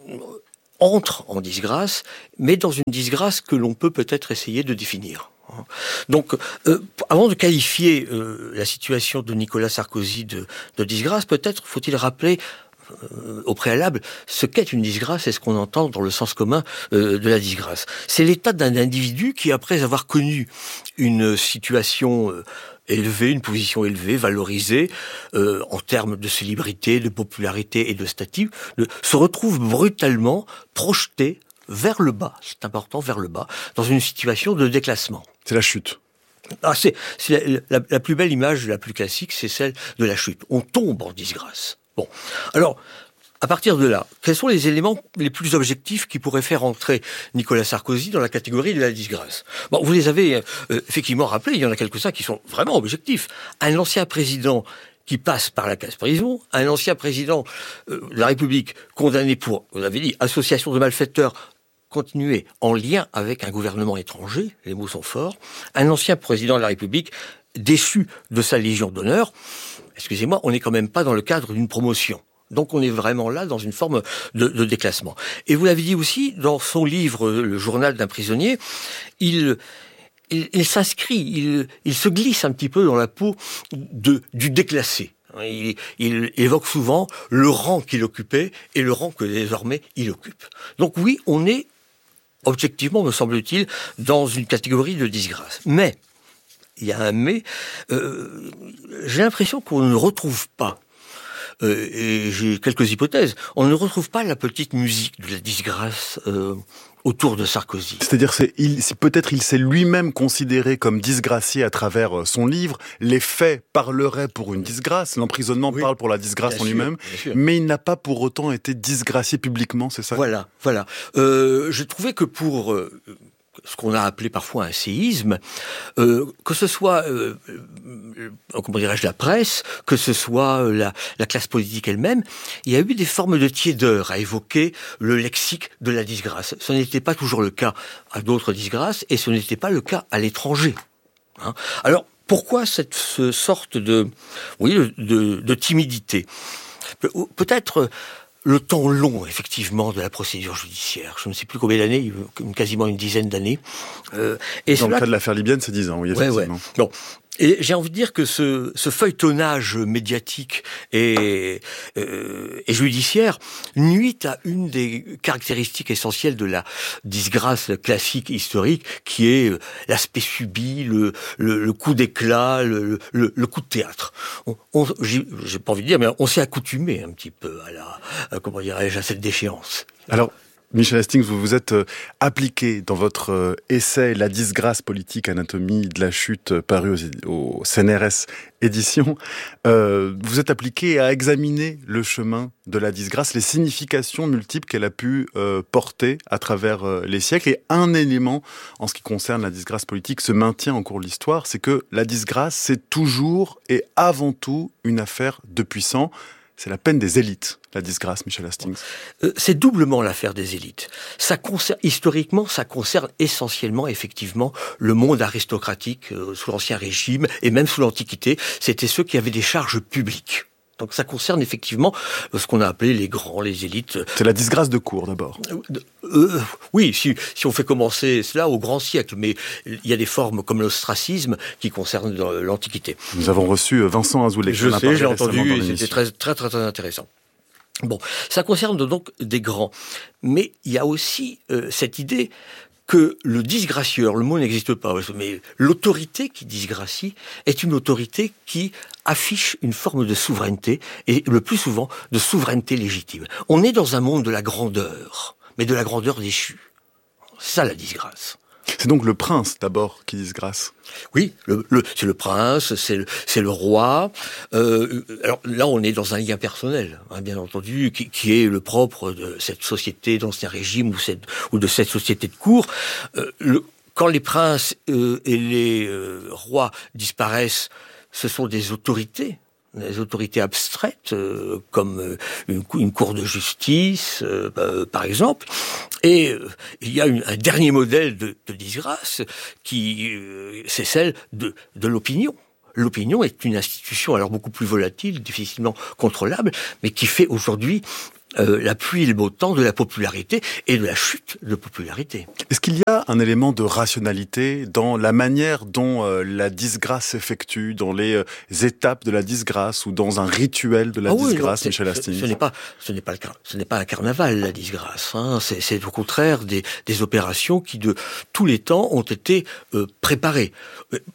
entre en disgrâce, mais dans une disgrâce que l'on peut peut-être essayer de définir. Donc, euh, avant de qualifier euh, la situation de Nicolas Sarkozy de, de disgrâce, peut-être faut-il rappeler euh, au préalable ce qu'est une disgrâce et ce qu'on entend dans le sens commun euh, de la disgrâce. C'est l'état d'un individu qui, après avoir connu une situation euh, élevée, une position élevée, valorisée euh, en termes de célébrité, de popularité et de statut, de, se retrouve brutalement projeté vers le bas, c'est important, vers le bas, dans une situation de déclassement. C'est la chute. Ah, c'est, c'est la, la, la plus belle image, la plus classique, c'est celle de la chute. On tombe en disgrâce. Bon, alors, à partir de là, quels sont les éléments les plus objectifs qui pourraient faire entrer Nicolas Sarkozy dans la catégorie de la disgrâce ? Bon, vous les avez euh, effectivement rappelés, il y en a quelques-uns qui sont vraiment objectifs. Un ancien président qui passe par la case prison, un ancien président euh, de la République condamné pour, vous l'avez dit, association de malfaiteurs continuée en lien avec un gouvernement étranger, les mots sont forts, un ancien président de la République déchu de sa Légion d'honneur. Excusez-moi, on n'est quand même pas dans le cadre d'une promotion. Donc on est vraiment là dans une forme de, de déclassement. Et vous l'avez dit aussi, dans son livre « Le journal d'un prisonnier », il, il, il s'inscrit, il, il se glisse un petit peu dans la peau de, du déclassé. Il, il évoque souvent le rang qu'il occupait et le rang que désormais il occupe. Donc oui, on est, objectivement, me semble-t-il, dans une catégorie de disgrâce. Mais, il y a un mais, euh, j'ai l'impression qu'on ne retrouve pas, euh, et j'ai quelques hypothèses, on ne retrouve pas la petite musique de la disgrâce euh, autour de Sarkozy. C'est-à-dire, c'est, il, c'est, peut-être il s'est lui-même considéré comme disgracié à travers son livre, les faits parleraient pour une disgrâce, l'emprisonnement oui, parle pour la disgrâce en sûr, lui-même, mais il n'a pas pour autant été disgracié publiquement, c'est ça ? Voilà, voilà. Euh, je trouvais que pour... Euh, ce qu'on a appelé parfois un séisme, euh, que ce soit, euh, euh, comment dirais-je, la presse, que ce soit la, la classe politique elle-même, il y a eu des formes de tiédeur à évoquer le lexique de la disgrâce. Ce n'était pas toujours le cas à d'autres disgrâces, et ce n'était pas le cas à l'étranger. Hein. Alors, pourquoi cette ce sorte de, oui, de, de timidité ? Pe- peut-être... Le temps long, effectivement, de la procédure judiciaire. Je ne sais plus combien d'années, quasiment une dizaine d'années. Euh, et Dans le cas de l'affaire libyenne, c'est dix ans, oui, effectivement. Ouais, ouais. Bon. Et j'ai envie de dire que ce, ce feuilletonnage médiatique et, euh, et judiciaire nuit à une des caractéristiques essentielles de la disgrâce classique historique, qui est l'aspect subi, le, le, le coup d'éclat, le, le, le coup de théâtre. On, on, j'ai, j'ai pas envie de dire, mais on s'est accoutumé un petit peu à la, à, comment dirais-je, à cette déchéance. Alors, Michel Hastings, vous vous êtes euh, appliqué dans votre euh, essai « La disgrâce politique, anatomie de la chute » euh, paru au, au C N R S édition. Euh, vous êtes appliqué à examiner le chemin de la disgrâce, les significations multiples qu'elle a pu euh, porter à travers euh, les siècles. Et un élément en ce qui concerne la disgrâce politique se maintient en cours de l'histoire, c'est que la disgrâce, c'est toujours et avant tout une affaire de puissants. C'est la peine des élites, la disgrâce, Michel Hastings. Euh, c'est doublement l'affaire des élites. Ça concerne, historiquement, ça concerne essentiellement, effectivement, le monde aristocratique euh, sous l'Ancien Régime et même sous l'Antiquité. C'était ceux qui avaient des charges publiques. Donc ça concerne effectivement ce qu'on a appelé les grands, les élites. C'est la disgrâce de cour d'abord. Euh, euh, oui, si, si on fait commencer cela au grand siècle, mais il y a des formes comme l'ostracisme qui concernent l'Antiquité. Nous avons reçu Vincent Azoulay. Je sais, j'ai entendu, c'était très, très très très intéressant. Bon, ça concerne donc des grands, mais il y a aussi euh, cette idée que le disgracieur, le mot n'existe pas, mais l'autorité qui disgracie est une autorité qui affiche une forme de souveraineté, et le plus souvent de souveraineté légitime. On est dans un monde de la grandeur, mais de la grandeur déchue. C'est ça la disgrâce. C'est donc le prince, d'abord, qui disgrâce. Oui, le, le, c'est le prince, c'est le, c'est le roi. Euh, alors là, on est dans un lien personnel, hein, bien entendu, qui, qui est le propre de cette société d'Ancien Régime ou, cette, ou de cette société de cour. Euh, le, quand les princes euh, et les euh, rois disparaissent, ce sont des autorités. Des autorités abstraites, euh, comme euh, une, une cour de justice, euh, euh, par exemple. Et euh, il y a une, un dernier modèle de, de disgrâce, qui euh, c'est celle de, de l'opinion. L'opinion est une institution alors beaucoup plus volatile, difficilement contrôlable, mais qui fait aujourd'hui Euh, la pluie et le beau temps de la popularité et de la chute de popularité. Est-ce qu'il y a un élément de rationalité dans la manière dont euh, la disgrâce s'effectue, dans les euh, étapes de la disgrâce ou dans un rituel de la ah oui, disgrâce, non, Michel Hastings? Ce, ce n'est pas, ce n'est pas le, ce n'est pas un carnaval, la disgrâce. Hein. C'est, c'est au contraire des, des opérations qui de tous les temps ont été euh, préparées. Pourquoi ?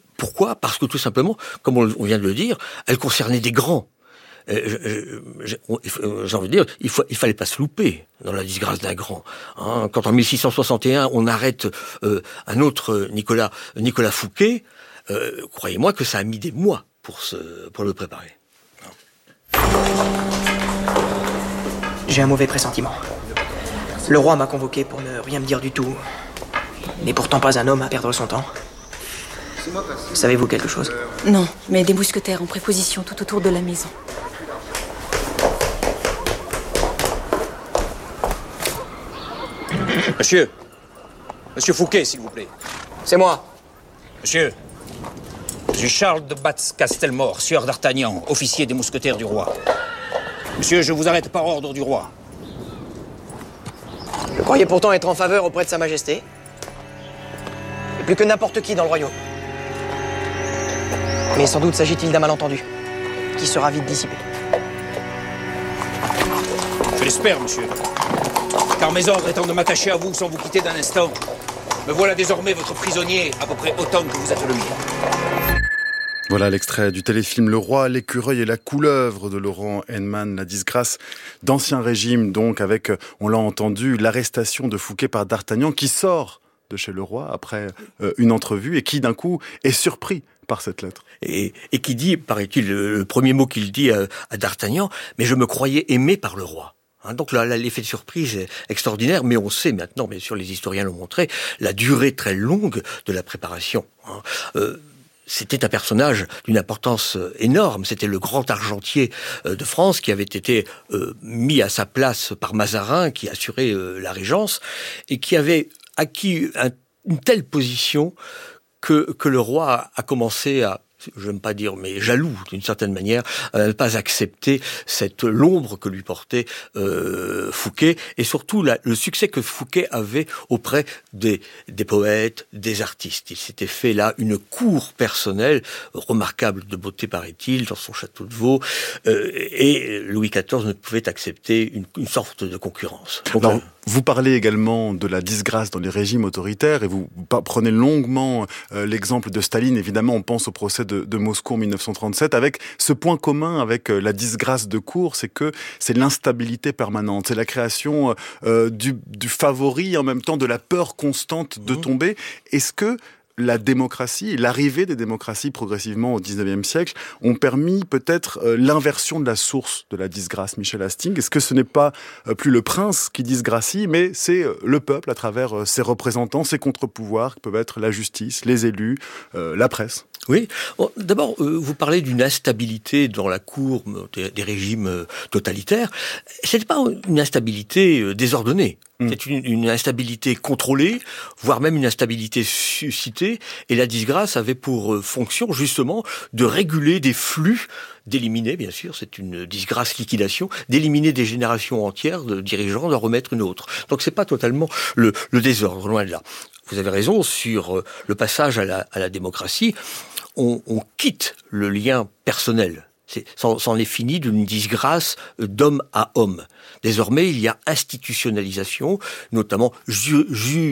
Parce que tout simplement, comme on, on vient de le dire, elles concernaient des grands. Euh, j'ai envie de dire, il, faut, il fallait pas se louper dans la disgrâce d'un grand. Hein. Quand en mille six cent soixante et un, on arrête euh, un autre Nicolas, Nicolas Fouquet, euh, croyez-moi que ça a mis des mois pour, se, pour le préparer. J'ai un mauvais pressentiment. Le roi m'a convoqué pour ne rien me dire du tout. Il n'est pourtant pas un homme à perdre son temps. Savez-vous quelque chose ? Non, mais des mousquetaires en préposition tout autour de la maison. Monsieur, Monsieur Fouquet, s'il vous plaît. C'est moi. Monsieur, je suis Charles de Batz-Castelmore, sieur d'Artagnan, officier des mousquetaires du roi. Monsieur, je vous arrête par ordre du roi. Je croyais pourtant être en faveur auprès de Sa Majesté. Et plus que n'importe qui dans le royaume. Mais sans doute s'agit-il d'un malentendu, qui sera vite dissipé. Je l'espère, monsieur. Car mes ordres étant de m'attacher à vous sans vous quitter d'un instant, me voilà désormais votre prisonnier, à peu près autant que vous êtes le mien. Voilà l'extrait du téléfilm Le Roi, l'écureuil et la couleuvre de Laurent Heinemann, la disgrâce d'Ancien Régime, donc avec, on l'a entendu, l'arrestation de Fouquet par D'Artagnan, qui sort de chez le roi après euh, une entrevue et qui d'un coup est surpris par cette lettre. Et, et qui dit, paraît-il, le, le premier mot qu'il dit à, à D'Artagnan, mais je me croyais aimé par le roi. Hein, donc là, là, l'effet de surprise est extraordinaire, mais on sait maintenant, bien sûr, les historiens l'ont montré, la durée très longue de la préparation. Hein. Euh, C'était un personnage d'une importance énorme. C'était le grand argentier de France qui avait été euh, mis à sa place par Mazarin, qui assurait euh, la régence, et qui avait acquis un, une telle position que, que le roi a commencé à, je n'aime pas dire, mais jaloux d'une certaine manière, à ne pas accepter cette l'ombre que lui portait euh, Fouquet, et surtout la, le succès que Fouquet avait auprès des, des poètes, des artistes. Il s'était fait là une cour personnelle, remarquable de beauté paraît-il, dans son château de Vaux, euh, et Louis quatorze ne pouvait accepter une, une sorte de concurrence. Donc, Alors, vous parlez également de la disgrâce dans les régimes autoritaires, et vous prenez longuement euh, l'exemple de Staline. Évidemment, on pense au procès de, de Moscou en mille neuf cent trente-sept, avec ce point commun avec euh, la disgrâce de cour, c'est que c'est l'instabilité permanente, c'est la création euh, du, du favori, en même temps de la peur constante de mmh. tomber. Est-ce que la démocratie, l'arrivée des démocraties progressivement au dix-neuvième siècle ont permis peut-être euh, l'inversion de la source de la disgrâce, Michel Hastings? Est-ce que ce n'est pas euh, plus le prince qui disgracie, mais c'est euh, le peuple à travers euh, ses représentants, ses contre-pouvoirs, qui peuvent être la justice, les élus, euh, la presse? Oui. Bon, d'abord, euh, vous parlez d'une instabilité dans la cour des, des régimes euh, totalitaires. C'est pas une instabilité euh, désordonnée. Mmh. C'est une, une instabilité contrôlée, voire même une instabilité suscitée. Et la disgrâce avait pour euh, fonction, justement, de réguler des flux, d'éliminer, bien sûr, c'est une disgrâce liquidation, d'éliminer des générations entières de dirigeants, d'en remettre une autre. Donc c'est pas totalement le, le désordre, loin de là. Vous avez raison sur le passage à la, à la démocratie. On, on quitte le lien personnel. C'est, c'en, c'en est fini d'une disgrâce d'homme à homme. Désormais, il y a institutionnalisation, notamment ju-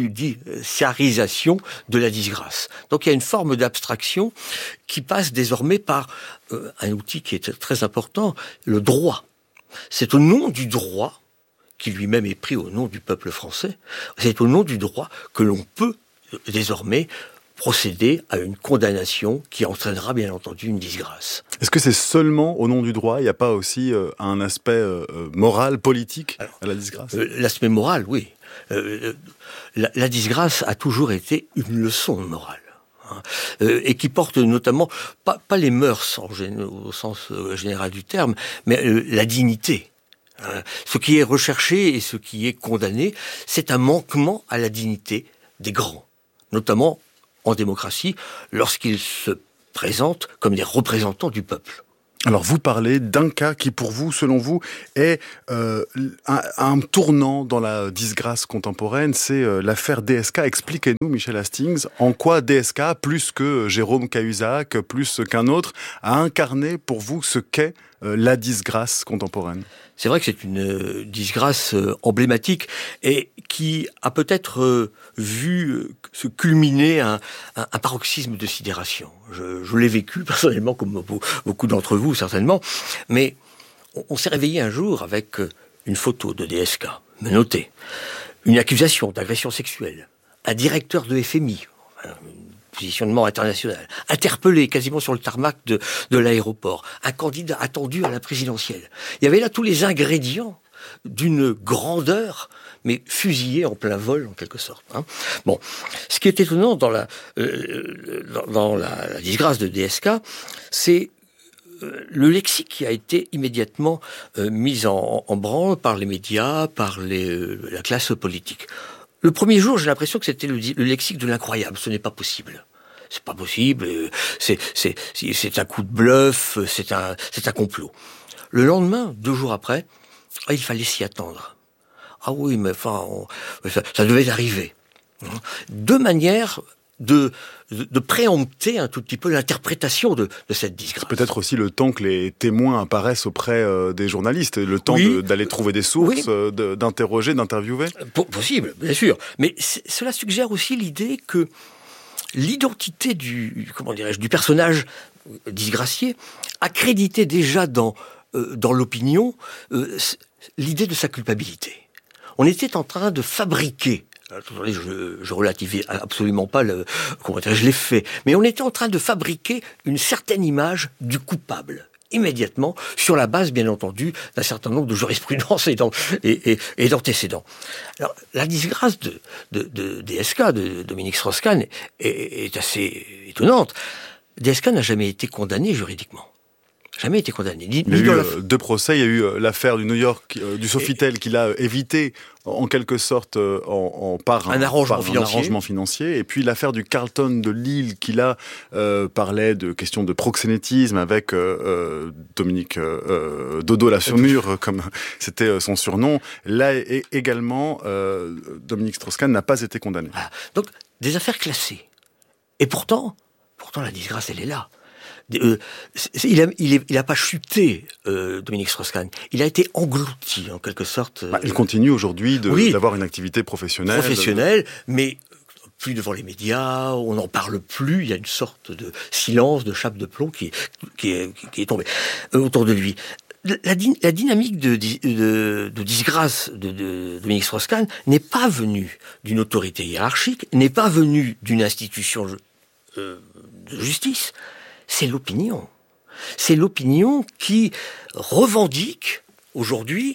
judiciarisation de la disgrâce. Donc il y a une forme d'abstraction qui passe désormais par euh, un outil qui est très important, le droit. C'est au nom du droit, qui lui-même est pris au nom du peuple français, c'est au nom du droit que l'on peut euh, désormais procéder à une condamnation qui entraînera bien entendu une disgrâce. Est-ce que c'est seulement au nom du droit ? Il n'y a pas aussi euh, un aspect euh, moral, politique Alors, à la disgrâce ? euh, L'aspect moral, oui. Euh, la, la disgrâce a toujours été une leçon morale. Hein, euh, et qui porte notamment, pas, pas les mœurs en gén- au sens euh, général du terme, mais euh, la dignité. Hein, ce qui est recherché et ce qui est condamné, c'est un manquement à la dignité des grands, notamment en démocratie, lorsqu'ils se présentent comme des représentants du peuple. Alors vous parlez d'un cas qui pour vous, selon vous, est euh, un, un tournant dans la disgrâce contemporaine, c'est euh, l'affaire D S K. Expliquez-nous, Michel Hastings, en quoi D S K, plus que Jérôme Cahuzac, plus qu'un autre, a incarné pour vous ce qu'est euh, la disgrâce contemporaine. C'est vrai que c'est une euh, disgrâce euh, emblématique et qui a peut-être euh, vu euh, se culminer un, un, un paroxysme de sidération. Je, je l'ai vécu personnellement, comme beaucoup d'entre vous certainement, mais on, on s'est réveillé un jour avec euh, une photo de D S K, menotté, une accusation d'agression sexuelle, un directeur de F M I, un positionnement international, interpellé quasiment sur le tarmac de, de l'aéroport, un candidat attendu à la présidentielle. Il y avait là tous les ingrédients d'une grandeur, mais fusillée en plein vol, en quelque sorte. Hein. Bon, ce qui est étonnant dans la, euh, dans, dans la, la disgrâce de D S K, c'est euh, le lexique qui a été immédiatement euh, mis en, en branle par les médias, par les, euh, la classe politique. Le premier jour, j'ai l'impression que c'était le, le lexique de l'incroyable. Ce n'est pas possible. C'est pas possible. C'est, c'est, c'est un coup de bluff. C'est un, c'est un complot. Le lendemain, deux jours après, ah, il fallait s'y attendre. Ah oui, mais enfin, on, ça, ça devait arriver. Deux manières de, de, de préempter un tout petit peu l'interprétation de, de cette disgrâce. C'est peut-être aussi le temps que les témoins apparaissent auprès euh, des journalistes, le temps oui. de, d'aller trouver des sources, oui. euh, de, d'interroger, d'interviewer. P- possible, bien sûr. Mais cela suggère aussi l'idée que l'identité du, comment dirais-je, du personnage disgracié accréditait déjà dans, euh, dans l'opinion euh, l'idée de sa culpabilité. On était en train de fabriquer, attendez, je, je relativise absolument pas le, comment dire, je l'ai fait, mais on était en train de fabriquer une certaine image du coupable, immédiatement, sur la base, bien entendu, d'un certain nombre de jurisprudences et, et, et, et d'antécédents. Alors, la disgrâce de, de, de D S K, de Dominique Strauss-Kahn, est, est assez étonnante. D S K n'a jamais été condamné juridiquement. Jamais été condamné. Ni, il y a eu la... deux procès. Il y a eu l'affaire du New York, euh, du Sofitel, et... qu'il a évité en quelque sorte euh, en, en par, un, un, arrangement par financier. un arrangement financier. Et puis l'affaire du Carlton de Lille, qui là euh, parlait de questions de proxénétisme avec euh, euh, Dominique euh, Dodo la Saumure, comme c'était son surnom. Là et, également, euh, Dominique Strauss-Kahn n'a pas été condamné. Voilà. Donc des affaires classées. Et pourtant, pourtant la disgrâce, elle est là. Euh, il a, il, est, il a pas chuté, euh, Dominique Strauss-Kahn. Il a été englouti, en quelque sorte. Bah, il continue aujourd'hui de, oui, d'avoir une activité professionnelle. Professionnelle, de... mais plus devant les médias, on n'en parle plus. Il y a une sorte de silence, de chape de plomb qui, qui, est, qui est tombée euh, autour de lui. La, la dynamique de, de, de disgrâce de, de Dominique Strauss-Kahn n'est pas venue d'une autorité hiérarchique, n'est pas venue d'une institution euh, de justice. C'est l'opinion. C'est l'opinion qui revendique aujourd'hui,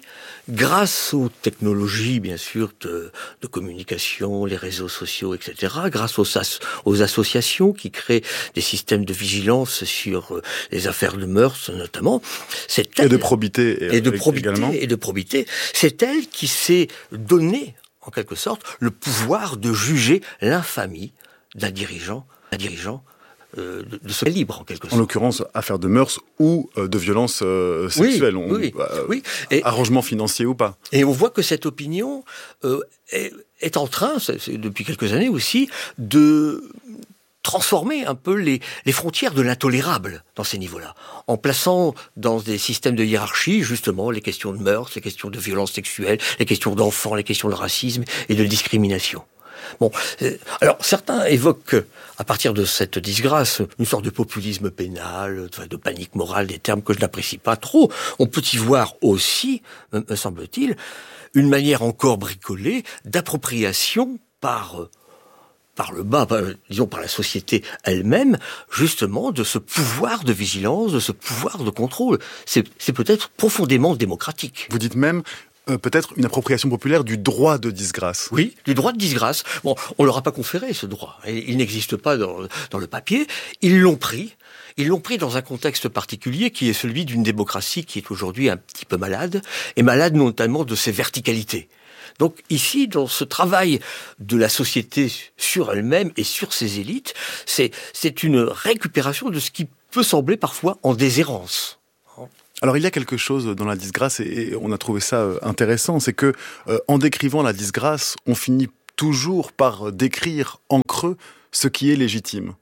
grâce aux technologies, bien sûr, de, de communication, les réseaux sociaux, et cetera, grâce aux, as, aux associations qui créent des systèmes de vigilance sur les affaires de mœurs, notamment. C'est elle, et de probité. Et, et de probité, également. Et de probité. C'est elle qui s'est donné, en quelque sorte, le pouvoir de juger l'infamie d'un dirigeant, d'un dirigeant Euh, de, de ce libre, en quelque sorte. En l'occurrence, affaire de mœurs ou euh, de violences euh, sexuelles. Oui, on, oui, euh, oui. Et, arrangement financier ou pas. Et on voit que cette opinion euh, est, est en train, c'est, c'est depuis quelques années aussi, de transformer un peu les, les frontières de l'intolérable dans ces niveaux-là, en plaçant dans des systèmes de hiérarchie, justement, les questions de mœurs, les questions de violence sexuelle, les questions d'enfants, les questions de racisme et de discrimination. Bon, euh, alors certains évoquent, à partir de cette disgrâce, une sorte de populisme pénal, de, de panique morale, des termes que je n'apprécie pas trop. On peut y voir aussi, me, me semble-t-il, une manière encore bricolée d'appropriation par... Euh, par le bas, par, disons par la société elle-même, justement de ce pouvoir de vigilance, de ce pouvoir de contrôle. C'est, c'est peut-être profondément démocratique. Vous dites même euh, peut-être une appropriation populaire du droit de disgrâce. Oui, du droit de disgrâce. Bon, on leur a pas conféré ce droit. Il n'existe pas dans, dans le papier. Ils l'ont pris. Ils l'ont pris dans un contexte particulier qui est celui d'une démocratie qui est aujourd'hui un petit peu malade, et malade notamment de ses verticalités. Donc ici, dans ce travail de la société sur elle-même et sur ses élites, c'est, c'est une récupération de ce qui peut sembler parfois en déshérence. Alors il y a quelque chose dans la disgrâce, et on a trouvé ça intéressant, c'est que euh, en décrivant la disgrâce, on finit toujours par décrire en creux ce qui est légitime.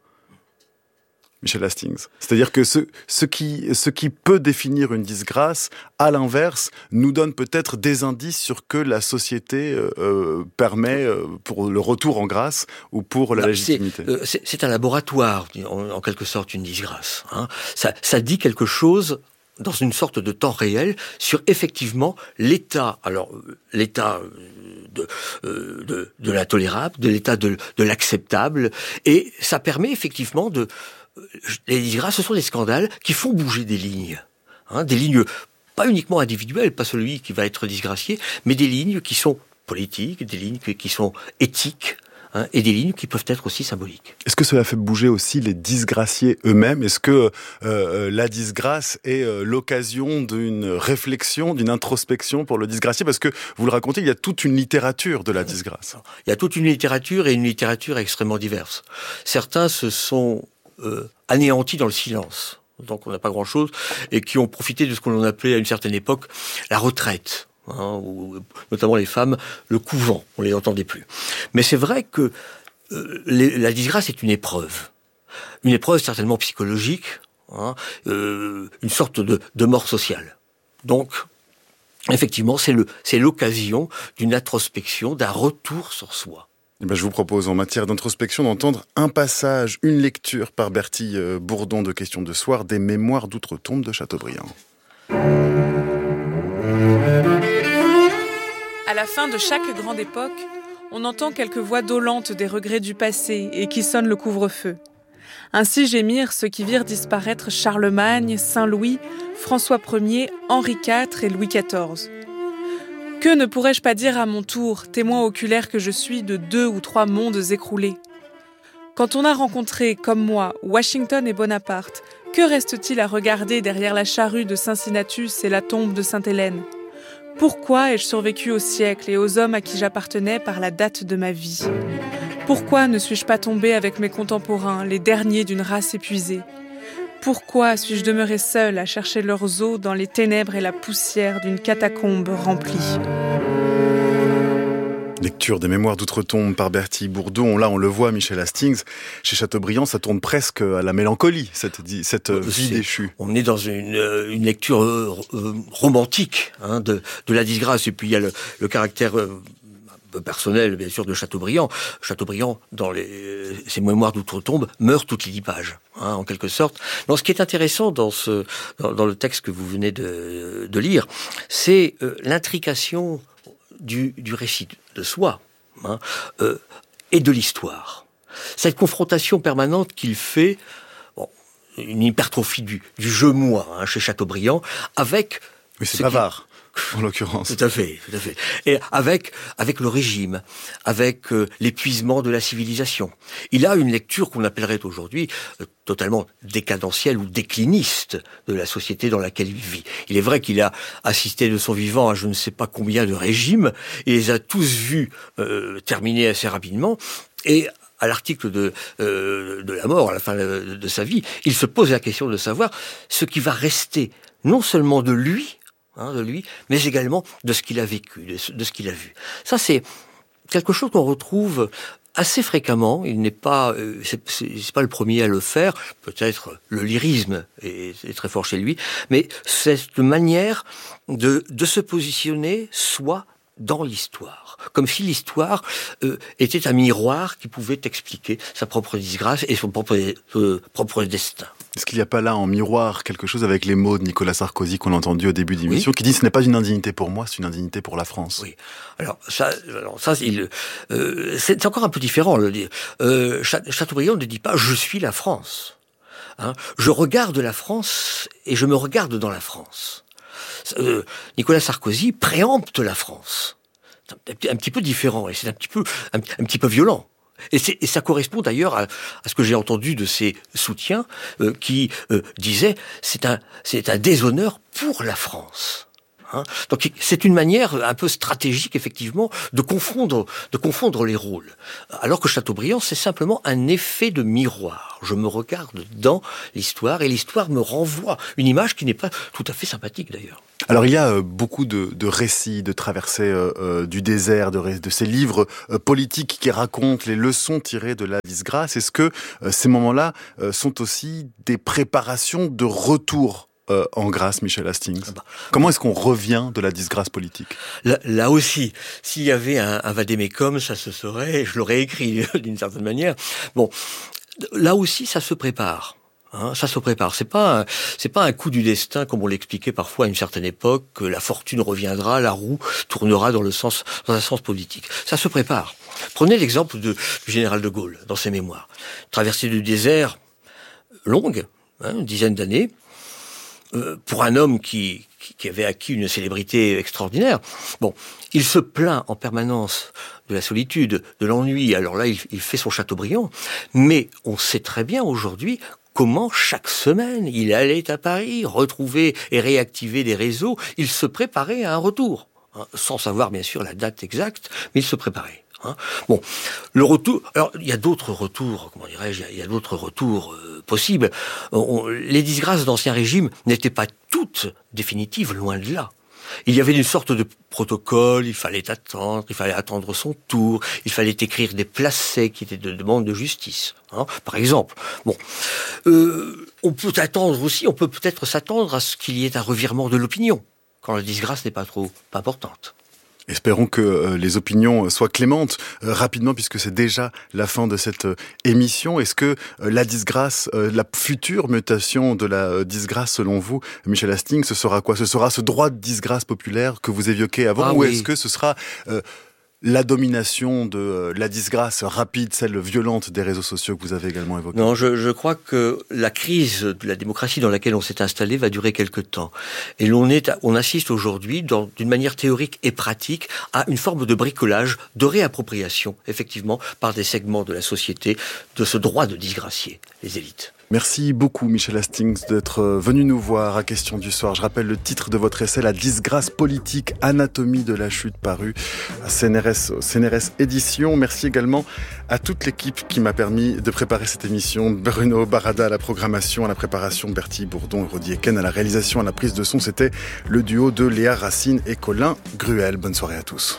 Michel Hastings. C'est-à-dire que ce, ce, qui, ce qui peut définir une disgrâce, à l'inverse, nous donne peut-être des indices sur que la société euh, permet euh, pour le retour en grâce ou pour la Là, légitimité. C'est, euh, c'est, c'est un laboratoire, en, en quelque sorte, une disgrâce. Hein. Ça, ça dit quelque chose dans une sorte de temps réel sur effectivement l'état, alors l'état de, de, de l'intolérable, de l'état de, de l'acceptable, et ça permet effectivement de... Les disgrâces, ce sont des scandales qui font bouger des lignes, hein, des lignes pas uniquement individuelles, pas celui qui va être disgracié, mais des lignes qui sont politiques, des lignes qui sont éthiques, hein, et des lignes qui peuvent être aussi symboliques. Est-ce que cela fait bouger aussi les disgraciés eux-mêmes ? Est-ce que euh, la disgrâce est euh, l'occasion d'une réflexion, d'une introspection pour le disgracié ? Parce que, vous le racontez, il y a toute une littérature de la disgrâce. Il y a toute une littérature, et une littérature extrêmement diverse. Certains se sont Euh, anéantis dans le silence, donc on n'a pas grand-chose, et qui ont profité de ce qu'on appelait à une certaine époque la retraite, hein, où, notamment les femmes, le couvent, on les entendait plus. Mais c'est vrai que euh, les, la disgrâce est une épreuve, une épreuve certainement psychologique, hein, euh, une sorte de, de mort sociale. Donc, effectivement, c'est, le, c'est l'occasion d'une introspection, d'un retour sur soi. Eh ben, je vous propose, en matière d'introspection, d'entendre un passage, une lecture par Bertille Bourdon de Questions de Soir, des Mémoires d'Outre-Tombe de Chateaubriand. À la fin de chaque grande époque, on entend quelques voix dolentes des regrets du passé et qui sonnent le couvre-feu. Ainsi gémirent ceux qui virent disparaître Charlemagne, Saint-Louis, François Ier, Henri quatre et Louis quatorze. Que ne pourrais-je pas dire à mon tour, témoin oculaire que je suis de deux ou trois mondes écroulés ? Quand on a rencontré, comme moi, Washington et Bonaparte, que reste-t-il à regarder derrière la charrue de Cincinnatus et la tombe de Sainte-Hélène ? Pourquoi ai-je survécu au siècle et aux hommes à qui j'appartenais par la date de ma vie ? Pourquoi ne suis-je pas tombé avec mes contemporains, les derniers d'une race épuisée ? Pourquoi suis-je demeuré seul à chercher leurs os dans les ténèbres et la poussière d'une catacombe remplie ? Lecture des Mémoires d'Outre-Tombe par Bertille Bourdon. Là, on le voit, Michel Hastings. Chez Chateaubriand, ça tourne presque à la mélancolie, cette, cette vie C'est, déchue. On est dans une, une lecture euh, euh, romantique, hein, de, de la disgrâce. Et puis, il y a le, le caractère... Euh, personnel, bien sûr, de Chateaubriand. Chateaubriand, dans les, ses Mémoires d'Outre-Tombe, meurt toutes les dix pages, hein, en quelque sorte. Donc, ce qui est intéressant dans, ce, dans, dans le texte que vous venez de, de lire, c'est euh, l'intrication du, du récit de soi, hein, euh, et de l'histoire. Cette confrontation permanente qu'il fait, bon, une hypertrophie du, du je-moi, hein, chez Chateaubriand, avec... Mais c'est bavard. En l'occurrence. Tout à fait, tout à fait. Et avec, avec le régime, avec euh, l'épuisement de la civilisation. Il a une lecture qu'on appellerait aujourd'hui euh, totalement décadentielle ou décliniste de la société dans laquelle il vit. Il est vrai qu'il a assisté de son vivant à je ne sais pas combien de régimes, et les a tous vus euh, terminer assez rapidement, et à l'article de, euh, de la mort, à la fin de, de sa vie, il se pose la question de savoir ce qui va rester non seulement de lui, Hein, de lui, mais également de ce qu'il a vécu, de ce, de ce qu'il a vu. Ça, c'est quelque chose qu'on retrouve assez fréquemment, il n'est pas, euh, c'est, c'est, c'est pas le premier à le faire, peut-être le lyrisme est, est très fort chez lui, mais cette manière de, de se positionner soit dans l'histoire, comme si l'histoire euh, était un miroir qui pouvait expliquer sa propre disgrâce et son propre, euh, propre destin. Est-ce qu'il n'y a pas là en miroir quelque chose avec les mots de Nicolas Sarkozy qu'on a entendus au début d'émission, oui, qui dit « ce n'est pas une indignité pour moi, c'est une indignité pour la France ». Oui, alors ça, alors ça il, euh, c'est encore un peu différent. Le dire. Euh, Chateaubriand ne dit pas « je suis la France hein ». Je regarde la France et je me regarde dans la France. Euh, Nicolas Sarkozy préempte la France. C'est un, un petit peu différent et c'est un petit peu, un, un petit peu violent. Et, c'est, et ça correspond d'ailleurs à, à ce que j'ai entendu de ses soutiens euh, qui euh, disaient c'est un, c'est un déshonneur pour la France. Hein. Donc c'est une manière un peu stratégique effectivement de confondre, de confondre les rôles. Alors que Chateaubriand c'est simplement un effet de miroir. Je me regarde dans l'histoire et l'histoire me renvoie une image qui n'est pas tout à fait sympathique d'ailleurs. Alors il y a euh, beaucoup de, de récits, de traversées euh, euh, du désert, de, de ces livres euh, politiques qui racontent les leçons tirées de la disgrâce. Est-ce que euh, ces moments-là euh, sont aussi des préparations de retour euh, en grâce, Michel Hastings? ah bah. Comment est-ce qu'on revient de la disgrâce politique? Là, là aussi, s'il y avait un, un vadémécum, ça se serait, je l'aurais écrit d'une certaine manière. Bon, là aussi, ça se prépare. Hein, ça se prépare. C'est pas un, c'est pas un coup du destin comme on l'expliquait parfois à une certaine époque, que la fortune reviendra, la roue tournera dans le sens, dans un sens politique. Ça se prépare. Prenez l'exemple de, du général de Gaulle dans ses mémoires. Traversée du désert longue, hein, une dizaine d'années, euh, pour un homme qui, qui, qui avait acquis une célébrité extraordinaire. Bon, il se plaint en permanence de la solitude, de l'ennui. Alors là, il, il fait son Chateaubriand. Mais on sait très bien aujourd'hui comment chaque semaine il allait à Paris, retrouver et réactiver des réseaux. Il se préparait à un retour, hein, sans savoir bien sûr la date exacte, mais il se préparait. Hein. Bon, le retour. Alors il y a d'autres retours, comment dirais-je, il y a d'autres retours euh, possibles. On, les disgrâces d'Ancien Régime n'étaient pas toutes définitives, loin de là. Il y avait une sorte de protocole, il fallait attendre, il fallait attendre son tour, il fallait écrire des placets qui étaient de demande de justice, hein, par exemple. Bon, euh, on peut attendre aussi, on peut peut-être s'attendre à ce qu'il y ait un revirement de l'opinion, quand la disgrâce n'est pas trop pas importante. Espérons que euh, les opinions soient clémentes euh, rapidement, puisque c'est déjà la fin de cette euh, émission. Est-ce que euh, la disgrâce, euh, la future mutation de la euh, disgrâce, selon vous, Michel Hastings, ce sera quoi? Ce sera ce droit de disgrâce populaire que vous évoquiez avant, ah, ou oui. Est-ce que ce sera euh, la domination de euh, la disgrâce rapide, celle violente des réseaux sociaux que vous avez également évoquée? Non, je, je crois que la crise de la démocratie dans laquelle on s'est installé va durer quelque temps. Et l'on est, on assiste aujourd'hui, dans, d'une manière théorique et pratique, à une forme de bricolage, de réappropriation, effectivement, par des segments de la société, de ce droit de disgracier les élites. Merci beaucoup, Michel Hastings, d'être venu nous voir à Question du Soir. Je rappelle le titre de votre essai, La disgrâce politique, anatomie de la chute, paru à C N R S, C N R S Éditions. Merci également à toute l'équipe qui m'a permis de préparer cette émission. Bruno Barada à la programmation, à la préparation, Bertie Bourdon et Rodi Eken à la réalisation, à la prise de son. C'était le duo de Léa Racine et Colin Gruel. Bonne soirée à tous.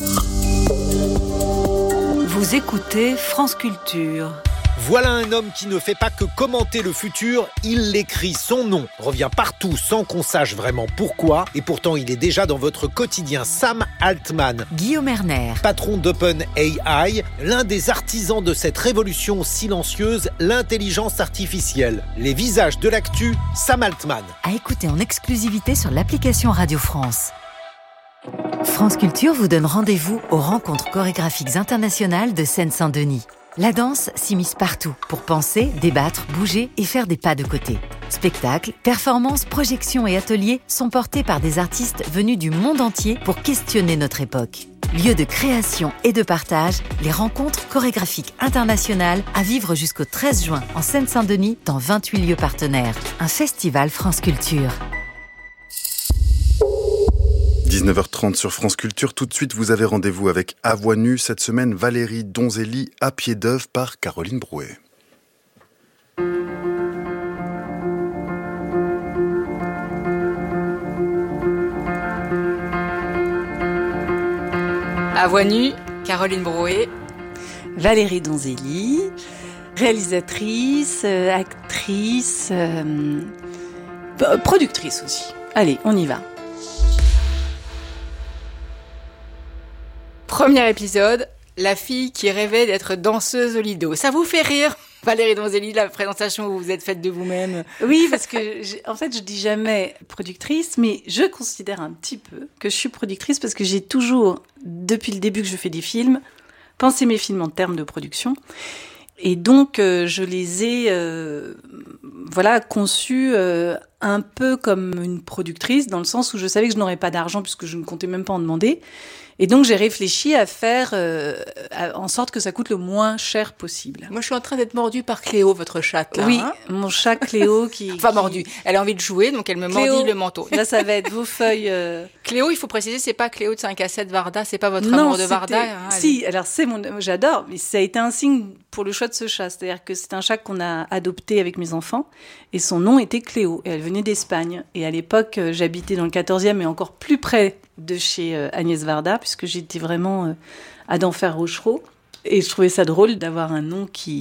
Vous écoutez France Culture. Voilà un homme qui ne fait pas que commenter le futur, il l'écrit. Son nom revient partout sans qu'on sache vraiment pourquoi. Et pourtant, il est déjà dans votre quotidien. Sam Altman. Guillaume Erner. Patron d'OpenAI, l'un des artisans de cette révolution silencieuse, l'intelligence artificielle. Les visages de l'actu, Sam Altman. À écouter en exclusivité sur l'application Radio France. France Culture vous donne rendez-vous aux rencontres chorégraphiques internationales de Seine-Saint-Denis. La danse s'immisce partout pour penser, débattre, bouger et faire des pas de côté. Spectacles, performances, projections et ateliers sont portés par des artistes venus du monde entier pour questionner notre époque. Lieu de création et de partage, les rencontres chorégraphiques internationales à vivre jusqu'au treize juin en Seine-Saint-Denis dans vingt-huit lieux partenaires. Un festival France Culture. dix-neuf heures trente sur France Culture. Tout de suite, vous avez rendez-vous avec À Voix Nue. Cette semaine, Valérie Donzelli à pied d'œuvre par Caroline Brouet. À Voix Nue, Caroline Brouet. Valérie Donzelli, réalisatrice, euh, actrice, euh, productrice aussi. Allez, on y va. Premier épisode, la fille qui rêvait d'être danseuse au Lido. Ça vous fait rire, Valérie Donzelli, la présentation où vous vous êtes faite de vous-même? Oui, parce que, en fait, je dis jamais productrice, mais je considère un petit peu que je suis productrice parce que j'ai toujours, depuis le début que je fais des films, pensé mes films en termes de production. Et donc, euh, je les ai, euh, voilà, conçus euh, un peu comme une productrice, dans le sens où je savais que je n'aurais pas d'argent puisque je ne comptais même pas en demander. Et donc, j'ai réfléchi à faire euh, à, en sorte que ça coûte le moins cher possible. Moi, je suis en train d'être mordue par Cléo, votre chatte, là. Oui, hein mon chat Cléo qui... Enfin, qui... mordue. Elle a envie de jouer, donc elle me Cléo, mordit le manteau. Là, ça va être vos feuilles... Euh... Cléo, il faut préciser, c'est pas Cléo de cinq à sept Varda, c'est pas votre non, amour de Varda. Hein, si, alors c'est mon... J'adore, mais ça a été un signe pour le choix de ce chat. C'est-à-dire que c'est un chat qu'on a adopté avec mes enfants, et son nom était Cléo, et elle venait d'Espagne. Et à l'époque, j'habitais dans le quatorzième, et encore plus près de chez Agnès Varda, puisque j'étais vraiment à d'Enfer Rochereau. Et je trouvais ça drôle d'avoir un nom qui